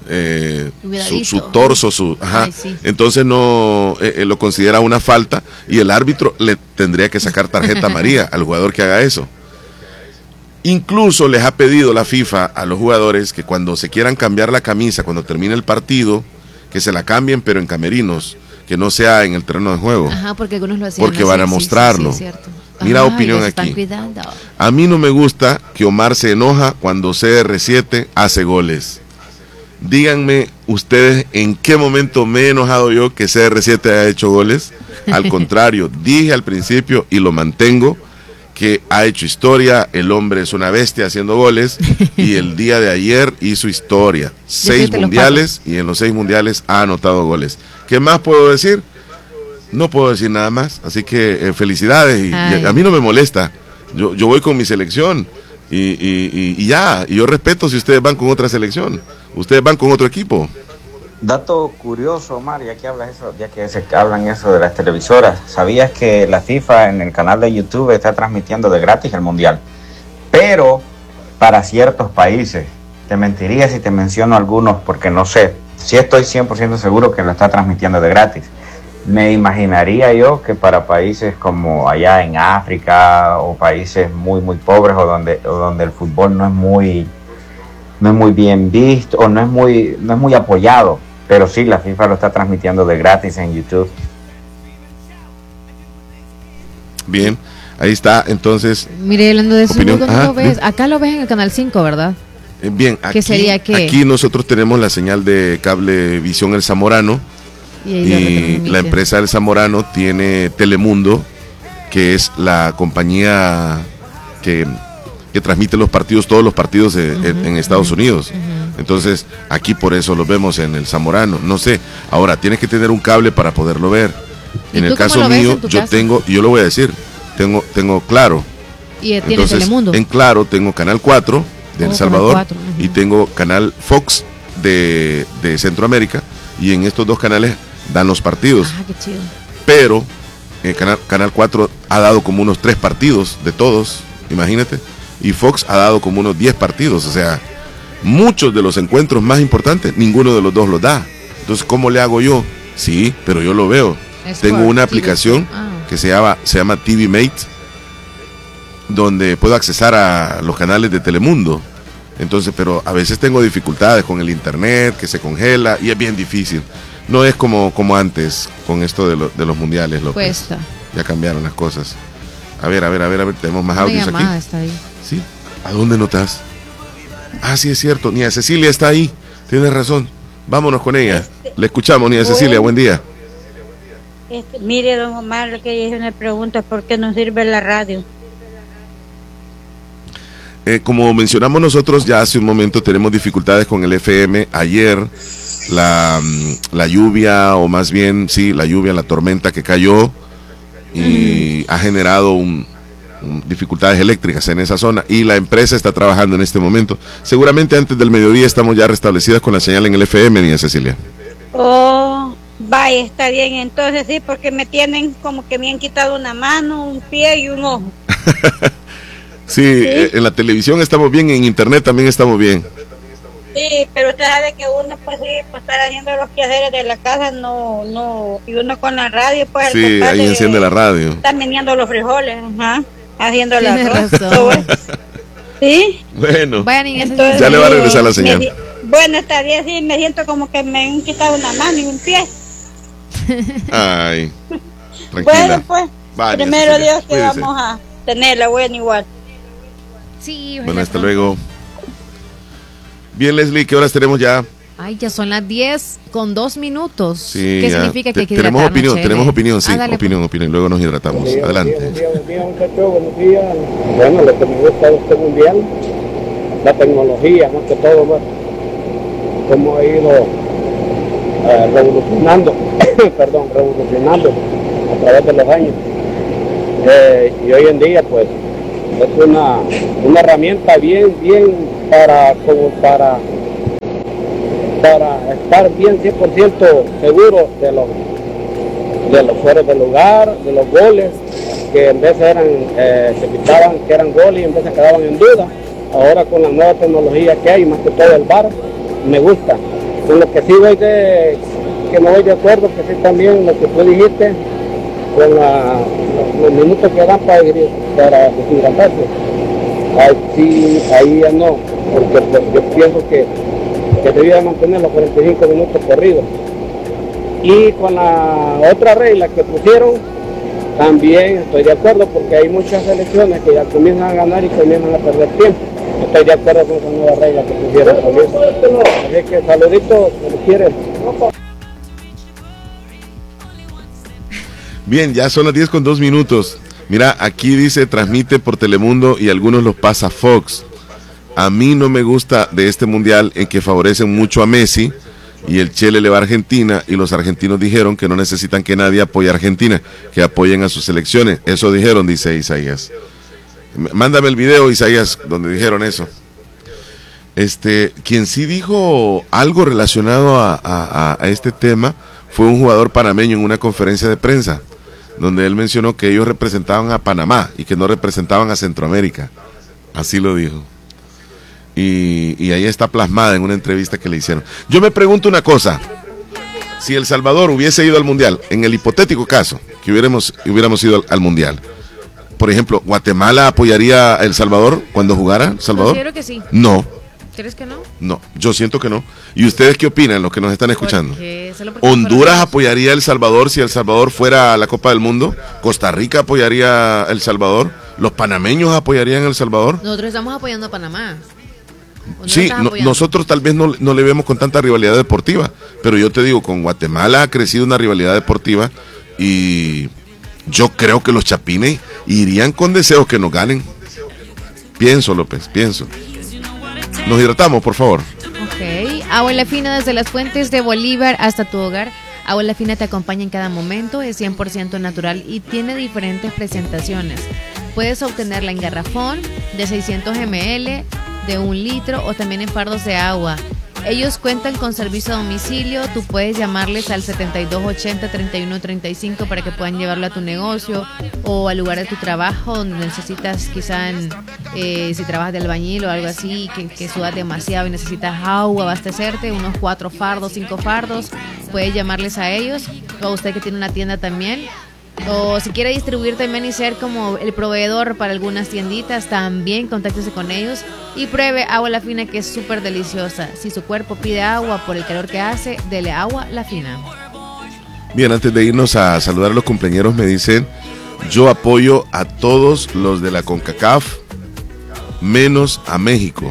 Speaker 2: eh, su, su torso, su, ajá. Ay, sí. Entonces no eh, lo considera una falta y el árbitro le tendría que sacar tarjeta amarilla al jugador que haga eso. Incluso les ha pedido la FIFA a los jugadores que cuando se quieran cambiar la camisa, cuando termine el partido, que se la cambien, pero en camerinos, que no sea en el terreno de juego.
Speaker 3: Ajá, porque algunos lo hacían.
Speaker 2: Porque van a mostrarlo. Sí, sí, sí, Mira, Ajá, opinión aquí. A mí no me gusta que Omar se enoja cuando C R siete hace goles. Díganme ustedes en qué momento me he enojado yo que C R siete haya hecho goles. Al contrario, dije al principio y lo mantengo, que ha hecho historia, el hombre es una bestia haciendo goles y el día de ayer hizo historia, seis mundiales y en los seis mundiales ha anotado goles. ¿Qué más puedo decir? No puedo decir nada más, así que eh, felicidades y, y a mí no me molesta, yo, yo voy con mi selección y, y, y, y ya, y yo respeto si ustedes van con otra selección, ustedes van con otro equipo.
Speaker 13: Dato curioso, Omar, ya que hablas eso, ya que se hablan eso de las televisoras, ¿sabías que la FIFA en el canal de YouTube está transmitiendo de gratis el Mundial? Pero para ciertos países, te mentiría si te menciono algunos porque no sé, sí estoy cien por ciento seguro que lo está transmitiendo de gratis. Me imaginaría yo que para países como allá en África o países muy muy pobres o donde, o donde el fútbol no es muy no es muy bien visto o no es muy no es muy apoyado. Pero sí, la FIFA lo está transmitiendo de gratis en YouTube.
Speaker 2: Bien, ahí está, entonces.
Speaker 3: Mire, hablando de eso, ¿dónde lo ves? Acá lo ves en el canal cinco, ¿verdad?
Speaker 2: Eh, bien, aquí,
Speaker 3: ¿Qué sería qué?
Speaker 2: Aquí nosotros tenemos la señal de Cablevisión El Zamorano. Y, y la empresa El Zamorano tiene Telemundo, que es la compañía que, que transmite los partidos, todos los partidos de, uh-huh, en, en Estados uh-huh, Unidos. Uh-huh. Entonces, aquí por eso lo vemos en El Zamorano. No sé, ahora tienes que tener un cable para poderlo ver. En el caso mío, yo casa? tengo, y yo lo voy a decir, tengo, tengo Claro.
Speaker 3: Y tiene Telemundo.
Speaker 2: En Claro tengo Canal cuatro de El oh, Salvador cuatro, uh-huh, y tengo Canal Fox de, de Centroamérica. Y en estos dos canales dan los partidos.
Speaker 3: Ah, qué chido.
Speaker 2: Pero el canal, Canal cuatro ha dado como unos tres partidos de todos, imagínate. Y Fox ha dado como unos diez partidos, o sea, muchos de los encuentros más importantes, ninguno de los dos los da. Entonces, ¿cómo le hago yo? Sí, pero yo lo veo. Es Tengo una aplicación ah. que se llama, se llama T V Mate, donde puedo accesar a los canales de Telemundo. Entonces, pero a veces tengo dificultades con el internet, que se congela, y es bien difícil. No es como, como antes, con esto de, lo, de los mundiales, López.
Speaker 3: Cuesta.
Speaker 2: Ya cambiaron las cosas. A ver, a ver, a ver, a ver, tenemos más audios aquí.
Speaker 3: Está ahí.
Speaker 2: ¿Sí? ¿A dónde notas? Ah, sí, es cierto. Nia Cecilia está ahí. Tienes razón. Vámonos con ella. Este, Le escuchamos, Nia Cecilia. Buen día.
Speaker 15: Este, mire, don Omar, lo que ella me pregunta, ¿por qué no sirve la radio?
Speaker 2: Eh, como mencionamos nosotros ya hace un momento, tenemos dificultades con el F M. Ayer la, la lluvia, o más bien, sí, la lluvia, la tormenta que cayó y uh-huh. ha generado un... dificultades eléctricas en esa zona y la empresa está trabajando en este momento. Seguramente antes del mediodía estamos ya restablecidas con la señal en el F M, Nia Cecilia.
Speaker 15: Oh, vaya, está bien, entonces sí, porque me tienen como que me han quitado una mano, un pie y un ojo.
Speaker 2: sí, sí, en la televisión estamos bien, en internet también estamos bien.
Speaker 15: Sí, pero usted sabe que uno pues sí, pues estar haciendo los quehaceres de la casa, no, no, y uno con la radio pues...
Speaker 2: Sí, ahí enciende la radio.
Speaker 15: Están vendiendo los frijoles, ajá. Haciendo la razón. ¿Sí?
Speaker 2: Bueno,
Speaker 15: entonces,
Speaker 2: ya le va a regresar la señal.
Speaker 15: Me, bueno, está bien, sí, me siento como que me han quitado una mano y un pie.
Speaker 2: Ay, tranquila.
Speaker 15: Bueno, pues, Vaya, primero sí, Dios que cuídese. Vamos a tenerla buena igual.
Speaker 3: Sí,
Speaker 2: bueno, hasta luego. Bien, Leslie, ¿qué horas tenemos ya?
Speaker 3: Ay, ya son las diez con dos minutos.
Speaker 2: Sí,
Speaker 3: ¿Qué
Speaker 2: ya.
Speaker 3: significa que hay que
Speaker 2: Tenemos opinión,
Speaker 3: chévere.
Speaker 2: tenemos opinión, sí,
Speaker 3: ah, dale,
Speaker 2: opinión, opinión. Luego nos hidratamos.
Speaker 16: Buenos días,
Speaker 2: Adelante.
Speaker 16: Buenos días, buenos días, muchachos, buenos días. Bueno, lo que me gusta de este mundial, la tecnología, más que todo, más, cómo ha ido eh, revolucionando, perdón, revolucionando a través de los años. Eh, y hoy en día, pues, es una, una herramienta bien, bien para, como para para estar bien cien por ciento seguro de los de los fueros del lugar, de los goles, que en vez eran, eh, se quitaban que eran goles y en vez se quedaban en duda. Ahora con la nueva tecnología que hay, más que todo el V A R, me gusta. con lo que sí voy de, que no voy de acuerdo, que sí también lo que tú dijiste, con la, los, los minutos que dan para, para deshidratarse. Ahí sí, ahí ya no, porque pues, yo pienso que, que debía mantener los cuarenta y cinco minutos corridos. Y con la otra regla que pusieron, también estoy de acuerdo, porque hay muchas selecciones que ya comienzan a ganar y comienzan a perder tiempo. Estoy de acuerdo con esa nueva regla que pusieron también. Así que saluditos, se los quieren.
Speaker 2: Bien, ya son las diez con dos minutos. Mira, aquí dice, transmite por Telemundo y algunos los pasa Fox. A mí no me gusta de este mundial en que favorecen mucho a Messi y el Chile le va a Argentina y los argentinos dijeron que no necesitan que nadie apoye a Argentina, que apoyen a sus selecciones. Eso dijeron, dice Isaías. Mándame el video, Isaías, donde dijeron eso. Este, quien sí dijo algo relacionado a, a, a este tema fue un jugador panameño en una conferencia de prensa, donde él mencionó que ellos representaban a Panamá y que no representaban a Centroamérica. Así lo dijo. Y, y ahí está plasmada en una entrevista que le hicieron. Yo me pregunto una cosa. Si El Salvador hubiese ido al Mundial, en el hipotético caso que hubiéramos, hubiéramos ido al, al Mundial, por ejemplo, ¿Guatemala apoyaría a El Salvador cuando jugara El Salvador?
Speaker 3: Considero que sí.
Speaker 2: No.
Speaker 3: ¿Crees que no?
Speaker 2: No, yo siento que no. ¿Y ustedes qué opinan, los que nos están escuchando? ¿Honduras apoyaría a El Salvador si El Salvador fuera a la Copa del Mundo? ¿Costa Rica apoyaría a El Salvador? ¿Los panameños apoyarían a El Salvador?
Speaker 3: Nosotros estamos apoyando a Panamá.
Speaker 2: Sí, no, nosotros tal vez no, no le vemos con tanta rivalidad deportiva, pero yo te digo, con Guatemala ha crecido una rivalidad deportiva y yo creo que los chapines irían con deseos que nos ganen. Pienso, López, pienso. Nos hidratamos, por favor.
Speaker 3: Ok, Agua La Fina desde las fuentes de Bolívar hasta tu hogar. Agua La Fina te acompaña en cada momento, es cien por ciento natural y tiene diferentes presentaciones. Puedes obtenerla en garrafón de seiscientos mililitros, de un litro o también en fardos de agua. Ellos cuentan con servicio a domicilio. Tú puedes llamarles al setenta y dos ochenta, treinta y uno treinta y cinco para que puedan llevarlo a tu negocio o al lugar de tu trabajo donde necesitas quizá en, eh, si trabajas de albañil o algo así, que, que sudas demasiado y necesitas agua, abastecerte, unos cuatro fardos, cinco fardos, puedes llamarles a ellos, o a usted que tiene una tienda también. O si quiere distribuir también y ser como el proveedor para algunas tienditas, también contáctese con ellos y pruebe Agua La Fina, que es súper deliciosa. Si su cuerpo pide agua por el calor que hace, dele Agua La Fina.
Speaker 2: Bien, antes de irnos a saludar a los compañeros, me dicen, yo apoyo a todos los de la CONCACAF, menos a México.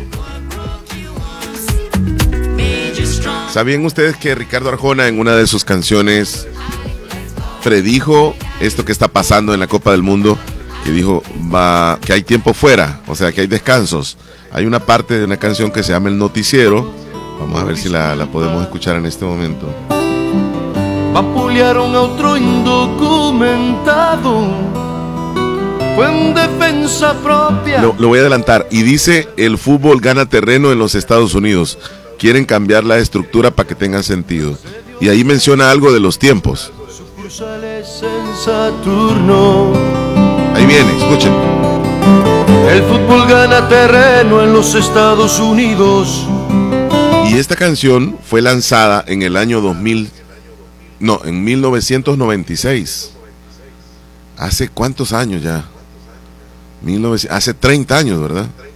Speaker 2: ¿Sabían ustedes que Ricardo Arjona en una de sus canciones predijo esto que está pasando en la Copa del Mundo, que dijo va, que hay tiempo fuera, o sea que hay descansos? Hay una parte de una canción que se llama El Noticiero, vamos a ver si la, la podemos escuchar en este momento.
Speaker 17: Vapulearon a otro indocumentado, fue en defensa propia.
Speaker 2: Lo, lo voy a adelantar, y dice, el fútbol gana terreno en los Estados Unidos, quieren cambiar la estructura para que tenga sentido, y ahí menciona algo de los tiempos.
Speaker 17: En Saturno.
Speaker 2: Ahí viene, escuchen.
Speaker 17: El fútbol gana terreno en los Estados Unidos.
Speaker 2: Y esta canción fue lanzada en el año dos mil, no, en mil novecientos noventa y seis. ¿Hace cuántos años ya? mil novecientos, hace treinta años, ¿verdad?